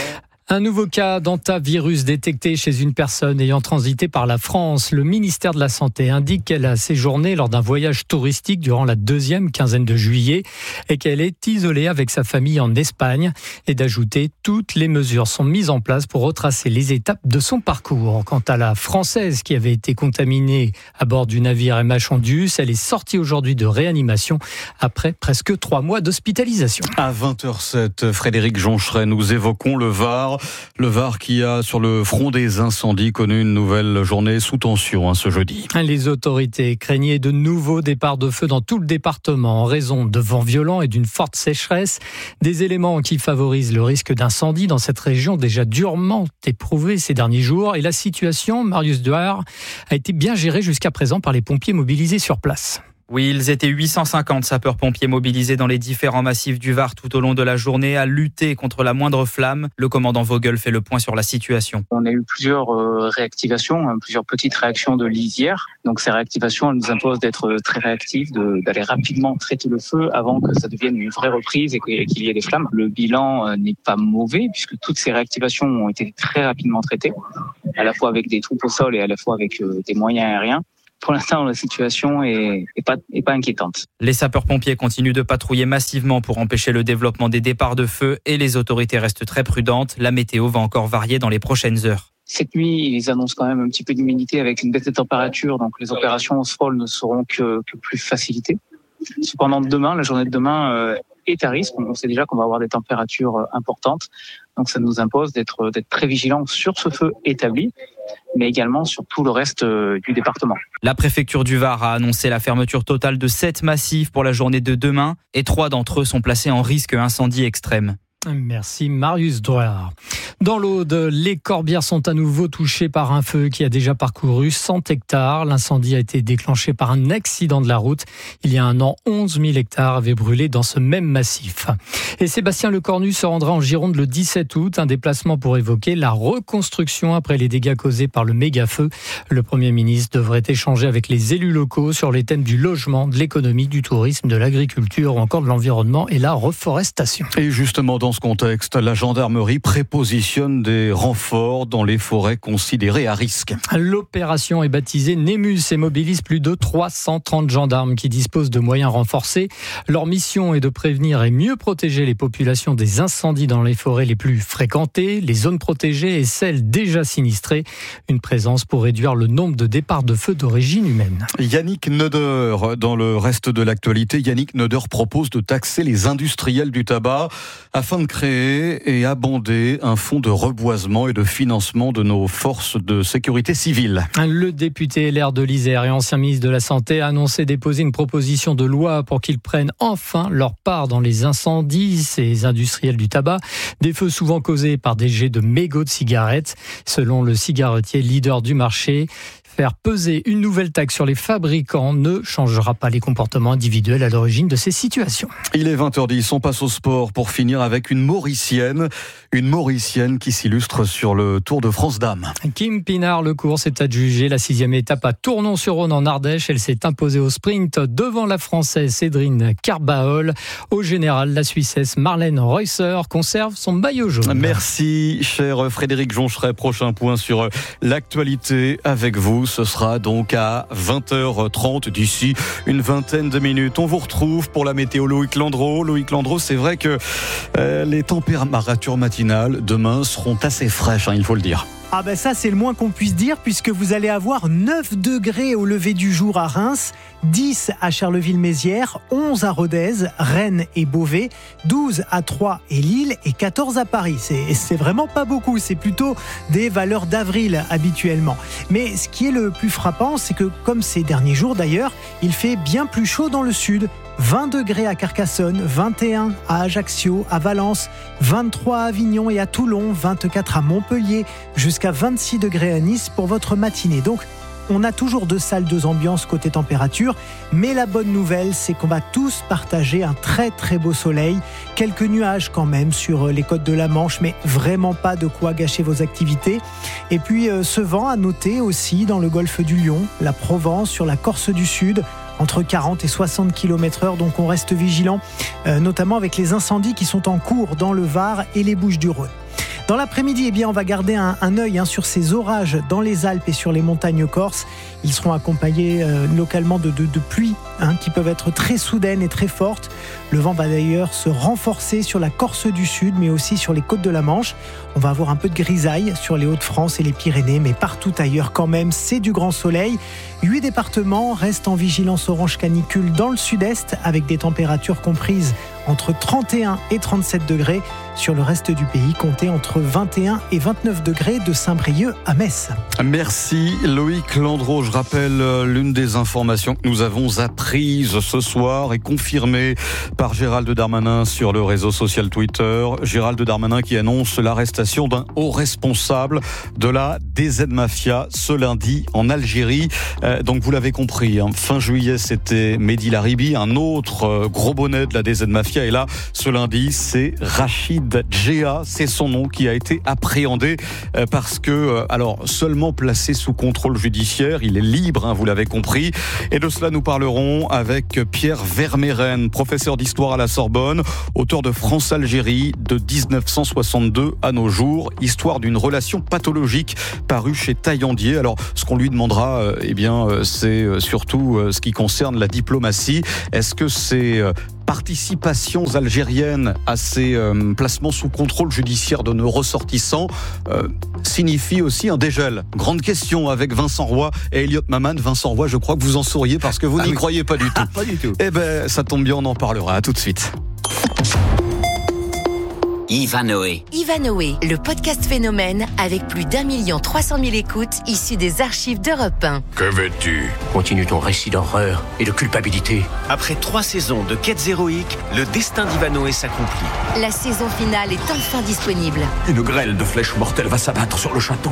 Un nouveau cas d'hantavirus détecté chez une personne ayant transité par la France. Le ministère de la Santé indique qu'elle a séjourné lors d'un voyage touristique durant la deuxième quinzaine de juillet et qu'elle est isolée avec sa famille en Espagne, et d'ajouter toutes les mesures sont mises en place pour retracer les étapes de son parcours. Quant à la Française qui avait été contaminée à bord du navire M H Andus, elle est sortie aujourd'hui de réanimation après presque trois mois d'hospitalisation. À vingt heures sept, Frédéric Joncheret, nous évoquons le Var. Le Var qui a, sur le front des incendies, connu une nouvelle journée sous tension hein, ce jeudi. Les autorités craignaient de nouveaux départs de feu dans tout le département en raison de vents violents et d'une forte sécheresse. Des éléments qui favorisent le risque d'incendie dans cette région déjà durement éprouvée ces derniers jours. Et la situation, Marius Duard, a été bien gérée jusqu'à présent par les pompiers mobilisés sur place. Oui, ils étaient huit cent cinquante sapeurs-pompiers mobilisés dans les différents massifs du Var tout au long de la journée à lutter contre la moindre flamme. Le commandant Vogel fait le point sur la situation. On a eu plusieurs euh, réactivations, hein, plusieurs petites réactions de lisière. Donc ces réactivations, elles nous imposent d'être très réactifs, de, d'aller rapidement traiter le feu avant que ça devienne une vraie reprise et qu'il y ait des flammes. Le bilan euh, n'est pas mauvais puisque toutes ces réactivations ont été très rapidement traitées, à la fois avec des troupes au sol et à la fois avec euh, des moyens aériens. Pour l'instant, la situation est, est, pas, est pas inquiétante. Les sapeurs-pompiers continuent de patrouiller massivement pour empêcher le développement des départs de feu et les autorités restent très prudentes. La météo va encore varier dans les prochaines heures. Cette nuit, ils annoncent quand même un petit peu d'humidité avec une baisse de température, donc les opérations au sol ne seront que, que plus facilitées. Cependant, demain, la journée de demain euh, est à risque. On sait déjà qu'on va avoir des températures euh, importantes, donc ça nous impose d'être, d'être très vigilants sur ce feu établi, mais également sur tout le reste euh, du département. La préfecture du Var a annoncé la fermeture totale de sept massifs pour la journée de demain et trois d'entre eux sont placés en risque incendie extrême. Merci Marius Drouard. Dans l'Aude, les Corbières sont à nouveau touchées par un feu qui a déjà parcouru cent hectares. L'incendie a été déclenché par un accident de la route. Il y a un an, onze mille hectares avaient brûlé dans ce même massif. Et Sébastien Lecornu se rendra en Gironde le dix-sept août, un déplacement pour évoquer la reconstruction après les dégâts causés par le méga-feu. Le Premier ministre devrait échanger avec les élus locaux sur les thèmes du logement, de l'économie, du tourisme, de l'agriculture ou encore de l'environnement et la reforestation. Et justement, dans ce contexte, la gendarmerie prépositionne des renforts dans les forêts considérées à risque. L'opération est baptisée Nemus et mobilise plus de trois cent trente gendarmes qui disposent de moyens renforcés. Leur mission est de prévenir et mieux protéger les populations des incendies dans les forêts les plus fréquentées, les zones protégées et celles déjà sinistrées. Une présence pour réduire le nombre de départs de feu d'origine humaine. Yannick Neuder, dans le reste de l'actualité, Yannick Neuder propose de taxer les industriels du tabac afin de créer et abonder un fonds de reboisement et de financement de nos forces de sécurité civile. Le député L R de l'Isère et ancien ministre de la Santé a annoncé déposer une proposition de loi pour qu'ils prennent enfin leur part dans les incendies, ces industriels du tabac, des feux souvent causés par des jets de mégots de cigarettes. Selon le cigarettier leader du marché, faire peser une nouvelle taxe sur les fabricants ne changera pas les comportements individuels à l'origine de ces situations. Il est vingt heures dix, on passe au sport pour finir avec une Mauricienne, une Mauricienne qui s'illustre sur le Tour de France Dames. Kim Pinard-Lecourt s'est adjugée la sixième étape à Tournon-sur-Rhône en Ardèche. Elle s'est imposée au sprint devant la Française Cédrine Carbaol. Au général, la Suissesse Marlène Reusser conserve son maillot jaune. Merci, cher Frédéric Joncheret. Prochain point sur l'actualité avec vous. Ce sera donc à vingt heures trente d'ici une vingtaine de minutes. On vous retrouve pour la météo Loïc Landreau. Loïc Landreau, c'est vrai que euh, les températures matinales demain seront assez fraîches, hein, il faut le dire. Ah ben ça c'est le moins qu'on puisse dire puisque vous allez avoir neuf degrés au lever du jour à Reims, dix à Charleville-Mézières, onze à Rodez, Rennes et Beauvais, douze à Troyes et Lille et quatorze à Paris. C'est, c'est vraiment pas beaucoup, c'est plutôt des valeurs d'avril habituellement. Mais ce qui est le plus frappant, c'est que comme ces derniers jours d'ailleurs, il fait bien plus chaud dans le sud. vingt degrés à Carcassonne, vingt et un à Ajaccio, à Valence, vingt-trois à Avignon et à Toulon, vingt-quatre à Montpellier, jusqu'à vingt-six degrés à Nice pour votre matinée. Donc, on a toujours deux salles, deux ambiances côté température, mais la bonne nouvelle, c'est qu'on va tous partager un très très beau soleil. Quelques nuages quand même sur les côtes de la Manche, mais vraiment pas de quoi gâcher vos activités. Et puis euh, ce vent à noter aussi dans le golfe du Lion, la Provence, sur la Corse du Sud, entre quarante et soixante kilomètres heure, donc on reste vigilant, euh, notamment avec les incendies qui sont en cours dans le Var et les Bouches-du-Rhône. Dans l'après-midi, eh bien, on va garder un, un œil hein, sur ces orages dans les Alpes et sur les montagnes corses. Ils seront accompagnés euh, localement de, de, de pluies hein, qui peuvent être très soudaines et très fortes. Le vent va d'ailleurs se renforcer sur la Corse du Sud, mais aussi sur les côtes de la Manche. On va avoir un peu de grisaille sur les Hauts-de-France et les Pyrénées, mais partout ailleurs quand même, c'est du grand soleil. Huit départements restent en vigilance orange canicule dans le sud-est, avec des températures comprises entre trente et un et trente-sept degrés. Sur le reste du pays, comptez entre vingt et un et vingt-neuf degrés de Saint-Brieuc à Metz. Merci Loïc Landreau. Je rappelle l'une des informations que nous avons apprises ce soir et confirmée par Gérald Darmanin sur le réseau social Twitter. Gérald Darmanin qui annonce l'arrestation d'un haut responsable de la D Z Mafia ce lundi en Algérie. Euh, donc vous l'avez compris, hein, fin juillet c'était Mehdi Laribi, un autre euh, gros bonnet de la D Z Mafia. Et là, ce lundi, c'est Rachid Djea, c'est son nom, qui a été appréhendé euh, parce que, euh, alors, seulement placé sous contrôle judiciaire, il est libre, hein, vous l'avez compris. Et de cela, nous parlerons avec Pierre Vermeyren, professeur d'histoire à la Sorbonne, auteur de France-Algérie de dix-neuf cent soixante-deux à nos jours, histoire d'une relation pathologique parue chez Taillandier. Alors, ce qu'on lui demandera, euh, eh bien, euh, c'est euh, surtout euh, ce qui concerne la diplomatie. Est-ce que c'est euh, participations algériennes à ces euh, placements sous contrôle judiciaire de nos ressortissants euh, signifie aussi un dégel. Grande question avec Vincent Roy et Elliot Maman. Vincent Roy, je crois que vous en souriez parce que vous ah n'y oui. croyez pas du tout. Pas du tout. Eh ben, ça tombe bien, on en parlera. À tout de suite. Ivanhoé. Ivanhoé, le podcast phénomène avec plus d'un million trois cent mille écoutes issues des archives d'Europe un. Que veux-tu ? Continue ton récit d'horreur et de culpabilité. Après trois saisons de quêtes héroïques, le destin d'Ivanhoé s'accomplit. La saison finale est enfin disponible. Une grêle de flèches mortelles va s'abattre sur le château.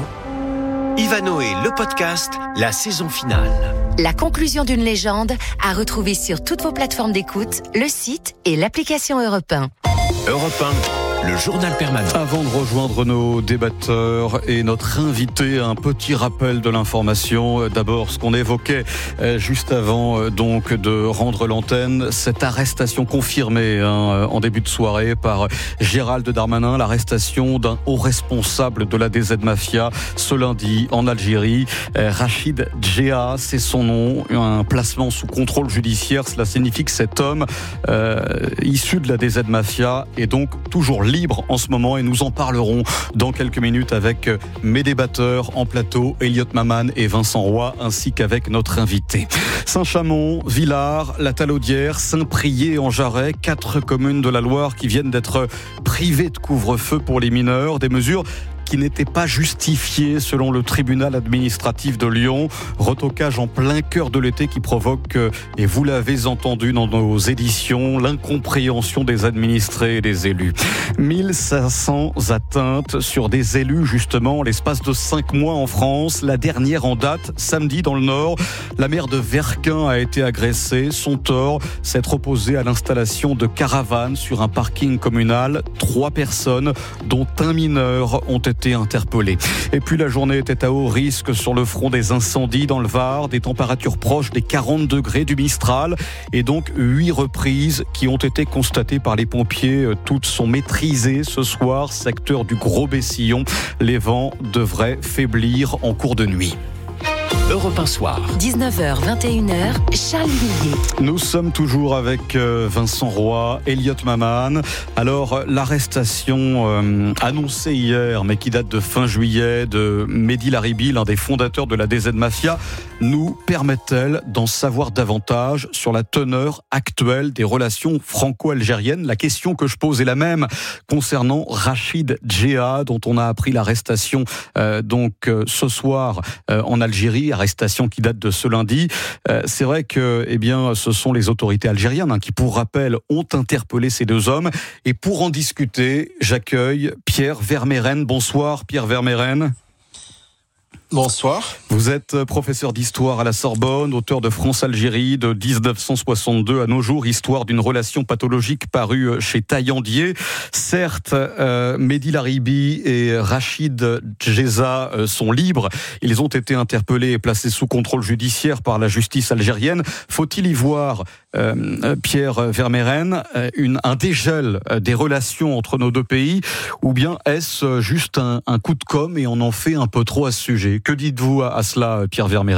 Ivanhoé, le podcast, la saison finale. La conclusion d'une légende à retrouver sur toutes vos plateformes d'écoute, le site et l'application Europe un. Europe un, le journal permanent. Avant de rejoindre nos débatteurs et notre invité, un petit rappel de l'information. D'abord, ce qu'on évoquait juste avant donc de rendre l'antenne, cette arrestation confirmée hein, en début de soirée par Gérald Darmanin, l'arrestation d'un haut responsable de la D Z Mafia ce lundi en Algérie. Rachid Djea, c'est son nom, un placement sous contrôle judiciaire. Cela signifie que cet homme euh, issu de la D Z Mafia est donc toujours libre en ce moment et nous en parlerons dans quelques minutes avec mes débatteurs en plateau, Elliot Maman et Vincent Roy, ainsi qu'avec notre invité. Saint-Chamond, Villars, la Talaudière, Saint-Priest en Jarret, quatre communes de la Loire qui viennent d'être privées de couvre-feu pour les mineurs, des mesures qui n'était pas justifié selon le tribunal administratif de Lyon. Retocage en plein cœur de l'été qui provoque, et vous l'avez entendu dans nos éditions, l'incompréhension des administrés et des élus. mille cinq cents atteintes sur des élus justement en l'espace de cinq mois en France. La dernière en date, samedi dans le Nord, la maire de Verquin a été agressée. Son tort, s'être opposé à l'installation de caravanes sur un parking communal. Trois personnes, dont un mineur, ont été interpellés. Et puis la journée était à haut risque sur le front des incendies dans le Var, des températures proches des quarante degrés du Mistral et donc huit reprises qui ont été constatées par les pompiers. Toutes sont maîtrisées ce soir, secteur du Gros-Bessillon. Les vents devraient faiblir en cours de nuit. Europe un soir. dix-neuf heures vingt et une heures, Charles Villiers. Nous sommes toujours avec Vincent Roy, Elliot Maman. Alors, l'arrestation euh, annoncée hier, mais qui date de fin juillet, de Mehdi Laribi, l'un des fondateurs de la D Z Mafia, nous permet-elle d'en savoir davantage sur la teneur actuelle des relations franco-algériennes ? La question que je pose est la même concernant Rachid Djea, dont on a appris l'arrestation euh, donc euh, ce soir euh, en Algérie. Arrestation qui date de ce lundi. Euh, c'est vrai que, eh bien, ce sont les autorités algériennes hein, qui, pour rappel, ont interpellé ces deux hommes. Et pour en discuter, j'accueille Pierre Vermeyren. Bonsoir, Pierre Vermeyren. Bonsoir. Vous êtes professeur d'histoire à la Sorbonne, auteur de France-Algérie de dix-neuf cent soixante-deux à nos jours, histoire d'une relation pathologique parue chez Taillandier. Certes, euh, Mehdi Laribi et Rachid Djeza sont libres. Ils ont été interpellés et placés sous contrôle judiciaire par la justice algérienne. Faut-il y voir, euh, Pierre Vermeyren, une, un dégel des relations entre nos deux pays, ou bien est-ce juste un, un coup de com' et on en fait un peu trop à ce sujet ? Que dites-vous à cela, Pierre Vermeyren ?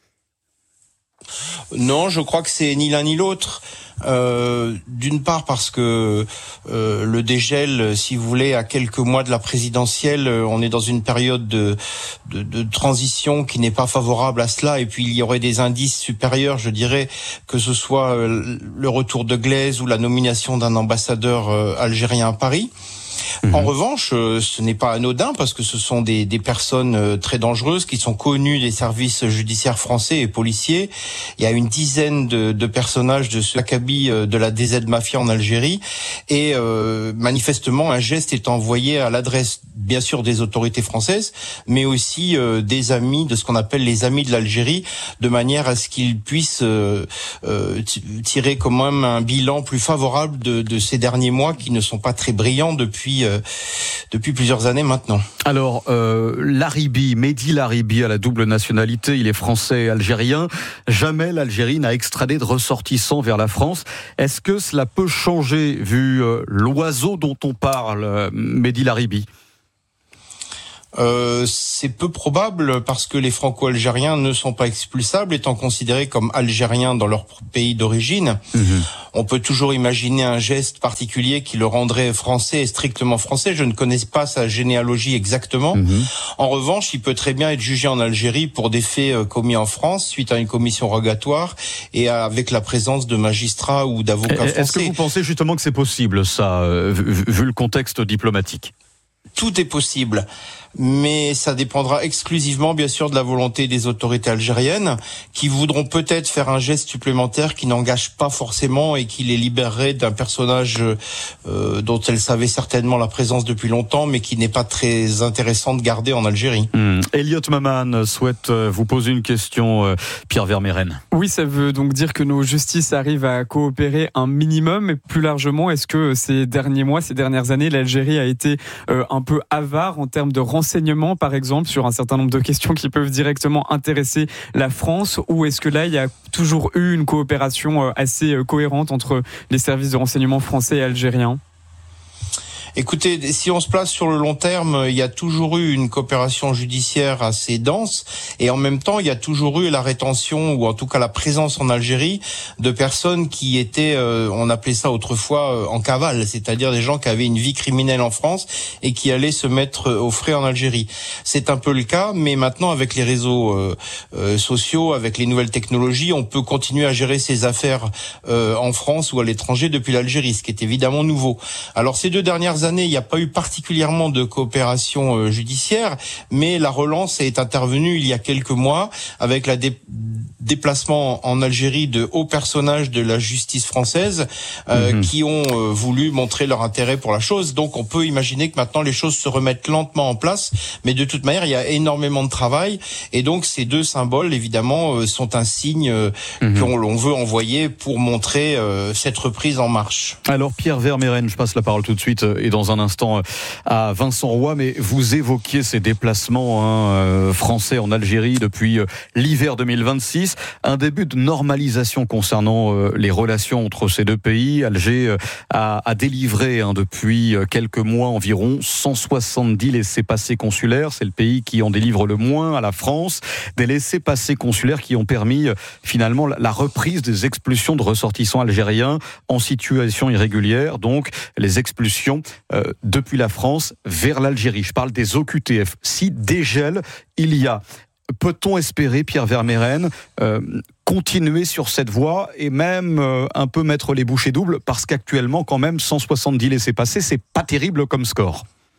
Non, je crois que c'est ni l'un ni l'autre. Euh, d'une part parce que euh, le dégel, si vous voulez, à quelques mois de la présidentielle, on est dans une période de, de, de transition qui n'est pas favorable à cela, et puis il y aurait des indices supérieurs, je dirais, que ce soit euh, le retour de Glaise ou la nomination d'un ambassadeur euh, algérien à Paris. En mmh. revanche, euh, ce n'est pas anodin parce que ce sont des, des personnes euh, très dangereuses qui sont connues des services judiciaires français et policiers. Il y a une dizaine de, de personnages de ce acabit euh, de la D Z Mafia en Algérie, et euh, manifestement un geste est envoyé à l'adresse, bien sûr, des autorités françaises, mais aussi euh, des amis, de ce qu'on appelle les amis de l'Algérie, de manière à ce qu'ils puissent euh, euh, tirer quand même un bilan plus favorable de, de ces derniers mois qui ne sont pas très brillants depuis euh, depuis plusieurs années maintenant. Alors, euh, Laribi, Mehdi Laribi a la double nationalité, il est français et algérien. Jamais l'Algérie n'a extradé de ressortissants vers la France. Est-ce que cela peut changer, vu euh, l'oiseau dont on parle, euh, Mehdi Laribi ? Euh, c'est peu probable parce que les Franco-Algériens ne sont pas expulsables, étant considérés comme Algériens dans leur pays d'origine. Mmh. On peut toujours imaginer un geste particulier qui le rendrait français et strictement français. Je ne connais pas sa généalogie exactement. Mmh. En revanche, il peut très bien être jugé en Algérie pour des faits commis en France suite à une commission rogatoire et avec la présence de magistrats ou d'avocats français. Est-ce que vous pensez justement que c'est possible, ça, vu, vu le contexte diplomatique ? Tout est possible, mais ça dépendra exclusivement, bien sûr, de la volonté des autorités algériennes, qui voudront peut-être faire un geste supplémentaire qui n'engage pas forcément et qui les libérerait d'un personnage euh, dont elles savaient certainement la présence depuis longtemps, mais qui n'est pas très intéressant de garder en Algérie. Mmh. Elliot Maman souhaite vous poser une question, euh, Pierre Vermeyren. Oui, ça veut donc dire que nos justices arrivent à coopérer un minimum, et plus largement, est-ce que ces derniers mois, ces dernières années, l'Algérie a été euh, un peu avare en termes de renseignements, par exemple, sur un certain nombre de questions qui peuvent directement intéresser la France, ou est-ce que là, il y a toujours eu une coopération assez cohérente entre les services de renseignement français et algériens ? Écoutez, si on se place sur le long terme, il y a toujours eu une coopération judiciaire assez dense, et en même temps, il y a toujours eu la rétention, ou en tout cas la présence en Algérie, de personnes qui étaient, euh, on appelait ça autrefois, euh, en cavale, c'est-à-dire des gens qui avaient une vie criminelle en France et qui allaient se mettre au frais en Algérie. C'est un peu le cas, mais maintenant, avec les réseaux euh, euh, sociaux, avec les nouvelles technologies, on peut continuer à gérer ses affaires euh, en France ou à l'étranger depuis l'Algérie, ce qui est évidemment nouveau. Alors, ces deux dernières années, il n'y a pas eu particulièrement de coopération euh, judiciaire, mais la relance est intervenue il y a quelques mois avec le dé- déplacement en Algérie de hauts personnages de la justice française euh, mmh. qui ont euh, voulu montrer leur intérêt pour la chose. Donc on peut imaginer que maintenant les choses se remettent lentement en place, mais de toute manière il y a énormément de travail, et donc ces deux symboles évidemment euh, sont un signe euh, mmh. qu'on l'on veut envoyer pour montrer euh, cette reprise en marche. Alors Pierre Vermeyren, je passe la parole tout de suite et dans un instant à Vincent Roy, mais vous évoquiez ces déplacements hein, français en Algérie depuis l'hiver deux mille vingt-six, un début de normalisation concernant les relations entre ces deux pays. Alger a, a délivré hein, depuis quelques mois environ cent soixante-dix laissez-passer consulaires, c'est le pays qui en délivre le moins à la France, des laissez-passer consulaires qui ont permis finalement la reprise des expulsions de ressortissants algériens en situation irrégulière, donc les expulsions Euh, depuis la France vers l'Algérie. Je parle des O Q T F. Si dégel il y a, peut-on espérer, Pierre Vermeyren, euh, continuer sur cette voie et même euh, un peu mettre les bouchées doubles, parce qu'actuellement, quand même, cent soixante-dix laissez-passer, c'est pas terrible comme score.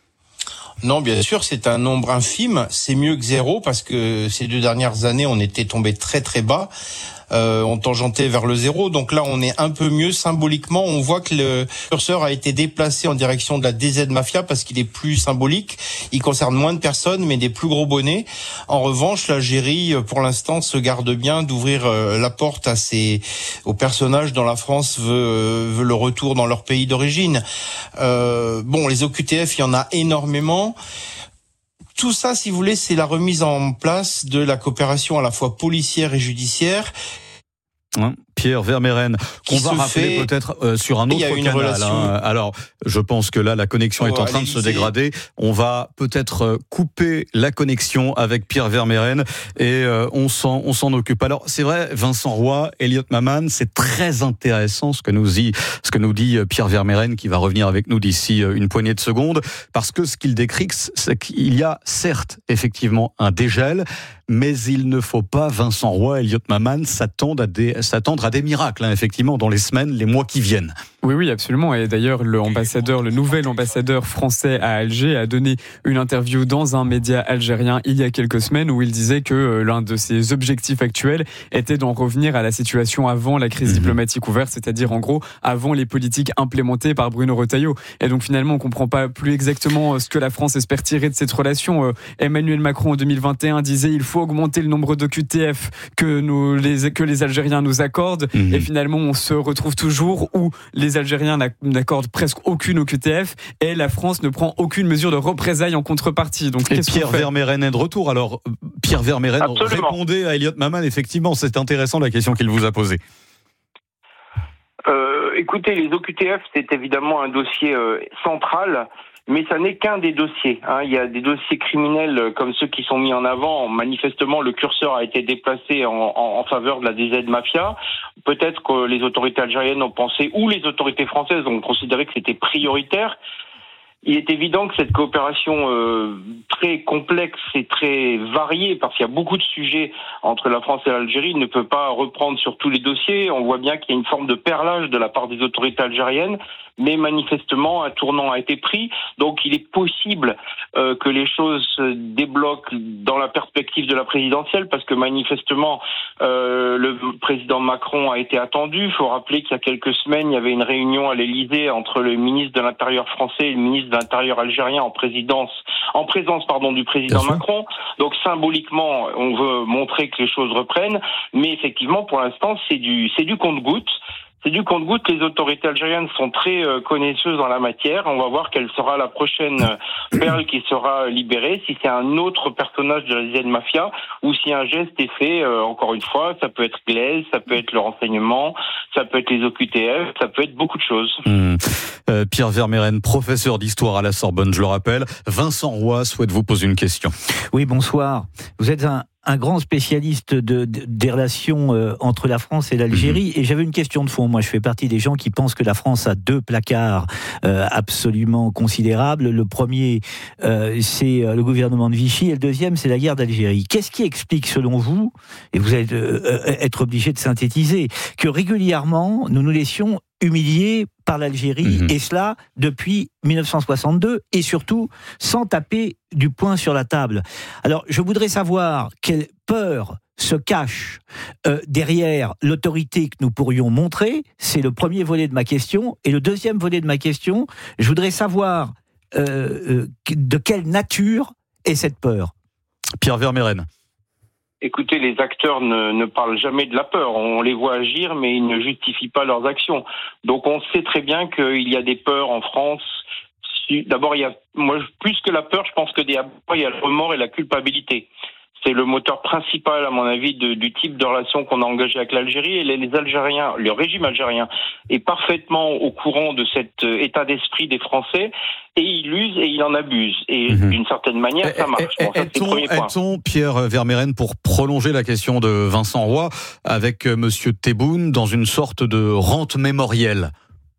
Non, bien sûr, c'est un nombre infime. C'est mieux que zéro parce que ces deux dernières années, on était tombé très très bas. euh, ont tangenté vers le zéro. Donc là, on est un peu mieux symboliquement. On voit que le curseur a été déplacé en direction de la D Z Mafia parce qu'il est plus symbolique. Il concerne moins de personnes, mais des plus gros bonnets. En revanche, l'Algérie, pour l'instant, se garde bien d'ouvrir euh, la porte à ces, aux personnages dont la France veut, euh, veut le retour dans leur pays d'origine. Euh, bon, les O Q T F, il y en a énormément. Tout ça, si vous voulez, c'est la remise en place de la coopération à la fois policière et judiciaire. Hein, Pierre Vermeren, qu'on va rappeler fait... peut-être euh, sur un autre canal. Relation... Hein. Alors, je pense que là, la connexion oh, est en train de se dégrader. On va peut-être euh, couper la connexion avec Pierre Vermeren et euh, on s'en on s'en occupe. Alors, c'est vrai, Vincent Roy, Elliot Maman, c'est très intéressant ce que nous dit ce que nous dit Pierre Vermeren, qui va revenir avec nous d'ici une poignée de secondes, parce que ce qu'il décrit, c'est qu'il y a certes effectivement un dégel, mais il ne faut pas, Vincent Roy, Elliot Maman, s'attendre à des s'attendre à des miracles, hein, effectivement, dans les semaines, les mois qui viennent. Oui, oui, absolument. Et d'ailleurs, l'ambassadeur, le nouvel ambassadeur français à Alger a donné une interview dans un média algérien il y a quelques semaines où il disait que l'un de ses objectifs actuels était d'en revenir à la situation avant la crise mmh. diplomatique ouverte, c'est-à-dire en gros avant les politiques implémentées par Bruno Retailleau. Et donc finalement, on comprend pas plus exactement ce que la France espère tirer de cette relation. Emmanuel Macron en deux mille vingt et un disait il faut augmenter le nombre d'O Q T F que nous, les, que les Algériens nous accordent. Mmh. Et finalement, on se retrouve toujours où les Algériens n'accordent presque aucune O Q T F et la France ne prend aucune mesure de représailles en contrepartie. Donc, et Pierre Vermeren est de retour. Alors, Pierre Vermeren, Absolument. Répondez à Elliot Maman. Effectivement, c'est intéressant la question qu'il vous a posée. Euh, écoutez, les O Q T F, c'est évidemment un dossier euh, central. Mais ça n'est qu'un des dossiers. Hein. Il y a des dossiers criminels comme ceux qui sont mis en avant. Manifestement, le curseur a été déplacé en, en, en faveur de la D Z Mafia. Peut-être que les autorités algériennes ont pensé, ou les autorités françaises ont considéré que c'était prioritaire. Il est évident que cette coopération euh, très complexe et très variée, parce qu'il y a beaucoup de sujets entre la France et l'Algérie, ne peut pas reprendre sur tous les dossiers. On voit bien qu'il y a une forme de perlage de la part des autorités algériennes, mais manifestement un tournant a été pris. Donc il est possible euh, que les choses se débloquent dans la perspective de la présidentielle, parce que manifestement euh, le président Macron a été attendu. Il faut rappeler qu'il y a quelques semaines, il y avait une réunion à l'Élysée entre le ministre de l'Intérieur français et le ministre de l'Intérieur algérien en présidence, en présence pardon du président Macron. Donc symboliquement, on veut montrer que les choses reprennent, mais effectivement pour l'instant c'est du c'est du compte-gouttes. C'est du compte-gouttes. Les autorités algériennes sont très euh, connaisseuses en la matière. On va voir quelle sera la prochaine euh, perle qui sera libérée, si c'est un autre personnage de la D Z Mafia ou si un geste est fait, euh, encore une fois, ça peut être Blaise, ça peut être le renseignement, ça peut être les O Q T F, ça peut être beaucoup de choses. Mmh. Euh, Pierre Vermeren, professeur d'histoire à la Sorbonne, je le rappelle. Vincent Roy souhaite vous poser une question. Oui, bonsoir. Vous êtes un un grand spécialiste de, de, des relations euh, entre la France et l'Algérie. Et j'avais une question de fond. Moi, je fais partie des gens qui pensent que la France a deux placards euh, absolument considérables. Le premier, euh, c'est le gouvernement de Vichy, et le deuxième, c'est la guerre d'Algérie. Qu'est-ce qui explique, selon vous, et vous allez euh, être obligé de synthétiser, que régulièrement, nous nous laissions humiliés par l'Algérie, mmh. et cela depuis mille neuf cent soixante-deux, et surtout sans taper du poing sur la table. Alors, je voudrais savoir quelle peur se cache euh, derrière l'autorité que nous pourrions montrer. C'est le premier volet de ma question. Et le deuxième volet de ma question, je voudrais savoir euh, euh, de quelle nature est cette peur. Pierre Vermeren. Écoutez, les acteurs ne, ne parlent jamais de la peur. On les voit agir, mais ils ne justifient pas leurs actions. Donc on sait très bien qu'il y a des peurs en France. D'abord, il y a, moi, plus que la peur, je pense que il y a le remords et la culpabilité. C'est le moteur principal, à mon avis, de, du type de relation qu'on a engagé avec l'Algérie. Et les, les Algériens, le régime algérien est parfaitement au courant de cet état d'esprit des Français, et il use et il en abuse. Et mmh. d'une certaine manière, ça marche. Bon, ça, c'est le premier point. Est-on, Pierre Vermeren, pour prolonger la question de Vincent Roy, avec Monsieur Tebboune, dans une sorte de rente mémorielle?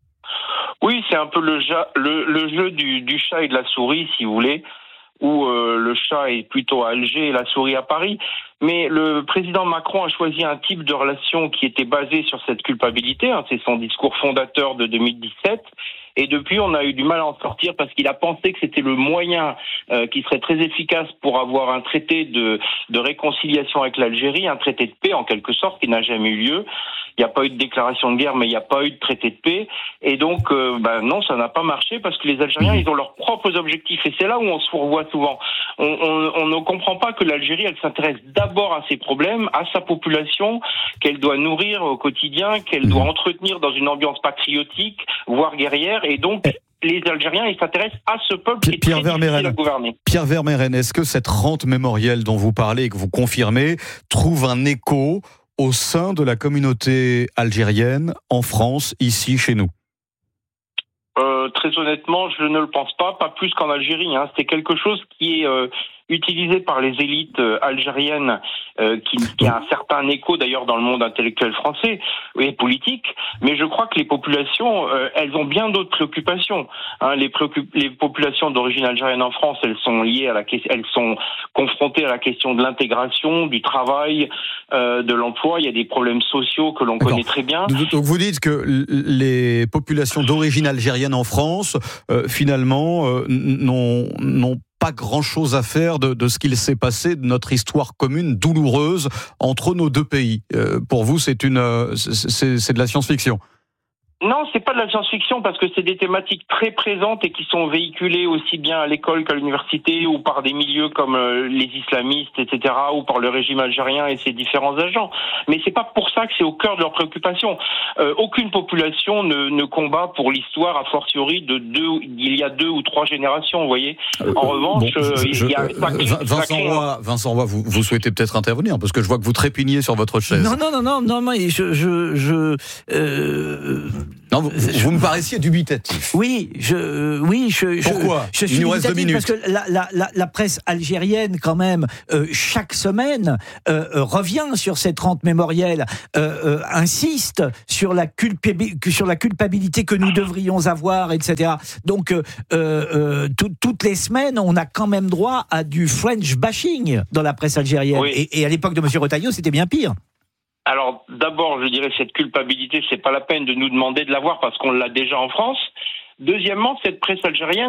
Oui, c'est un peu le, ja, le, le jeu du, du chat et de la souris, si vous voulez, où euh, le chat est plutôt à Alger et la souris à Paris. Mais le président Macron a choisi un type de relation qui était basé sur cette culpabilité. Hein, c'est son discours fondateur de deux mille dix-sept. Et depuis, on a eu du mal à en sortir parce qu'il a pensé que c'était le moyen euh, qui serait très efficace pour avoir un traité de, de réconciliation avec l'Algérie, un traité de paix en quelque sorte qui n'a jamais eu lieu. Il n'y a pas eu de déclaration de guerre, mais il n'y a pas eu de traité de paix. Et donc, euh, ben non, ça n'a pas marché parce que les Algériens, ils ont leurs propres objectifs. Et c'est là où on se revoit souvent. On, on, on ne comprend pas que l'Algérie, elle s'intéresse d'abord à ses problèmes, à sa population, qu'elle doit nourrir au quotidien, qu'elle doit entretenir dans une ambiance patriotique, voire guerrière. Et donc, les Algériens, ils s'intéressent à ce peuple qui est Pierre très difficile à Vermeyren. gouverner. Pierre Vermeyren, est-ce que cette rente mémorielle dont vous parlez et que vous confirmez trouve un écho au sein de la communauté algérienne en France, ici, chez nous? Euh, très honnêtement, je ne le pense pas, pas plus qu'en Algérie. Hein. C'est quelque chose qui est euh, utilisé par les élites euh, algériennes, euh, qui, qui a un certain écho d'ailleurs dans le monde intellectuel français et politique. Mais je crois que les populations, euh, elles ont bien d'autres préoccupations. Hein. Les, préoccup- les populations d'origine algérienne en France, elles sont liées à la question, elles sont confrontées à la question de l'intégration, du travail, euh, de l'emploi. Il y a des problèmes sociaux que l'on D'accord. connaît très bien. Donc vous dites que les populations d'origine algérienne en France, euh, finalement, euh, n'ont, n'ont pas grand-chose à faire de, de ce qu'il s'est passé, de notre histoire commune douloureuse entre nos deux pays. Euh, pour vous, c'est une, euh, c'est, c'est de la science-fiction. Non, c'est pas de la science-fiction parce que c'est des thématiques très présentes et qui sont véhiculées aussi bien à l'école qu'à l'université ou par des milieux comme euh, les islamistes, et cetera, ou par le régime algérien et ses différents agents. Mais c'est pas pour ça que c'est au cœur de leurs préoccupations. Euh, aucune population ne, ne combat pour l'histoire, a fortiori de deux, il y a deux ou trois générations, vous voyez. En revanche, bon, je, je, il y a ça crée, Vincent ça crée Roy, Vincent Roy, vous, vous souhaitez peut-être intervenir parce que je vois que vous trépigniez sur votre chaise. Non, non, non, non, non, mais je, je, je euh, non, vous, je, vous me paraissiez dubitatif. Oui, je, oui, je. Pourquoi je, je suis Il nous reste deux minutes. parce que la, la, la, la presse algérienne, quand même, euh, chaque semaine euh, euh, revient sur cette rente mémorielle, euh, euh, insiste sur la culpabilité, sur la culpabilité que nous devrions avoir, et cetera. Donc, euh, euh, tout, toutes les semaines, on a quand même droit à du French bashing dans la presse algérienne. Oui. Et, et à l'époque de M. Retailleau, c'était bien pire. Alors, d'abord, je dirais cette culpabilité, c'est pas la peine de nous demander de l'avoir parce qu'on l'a déjà en France. Deuxièmement, cette presse algérienne,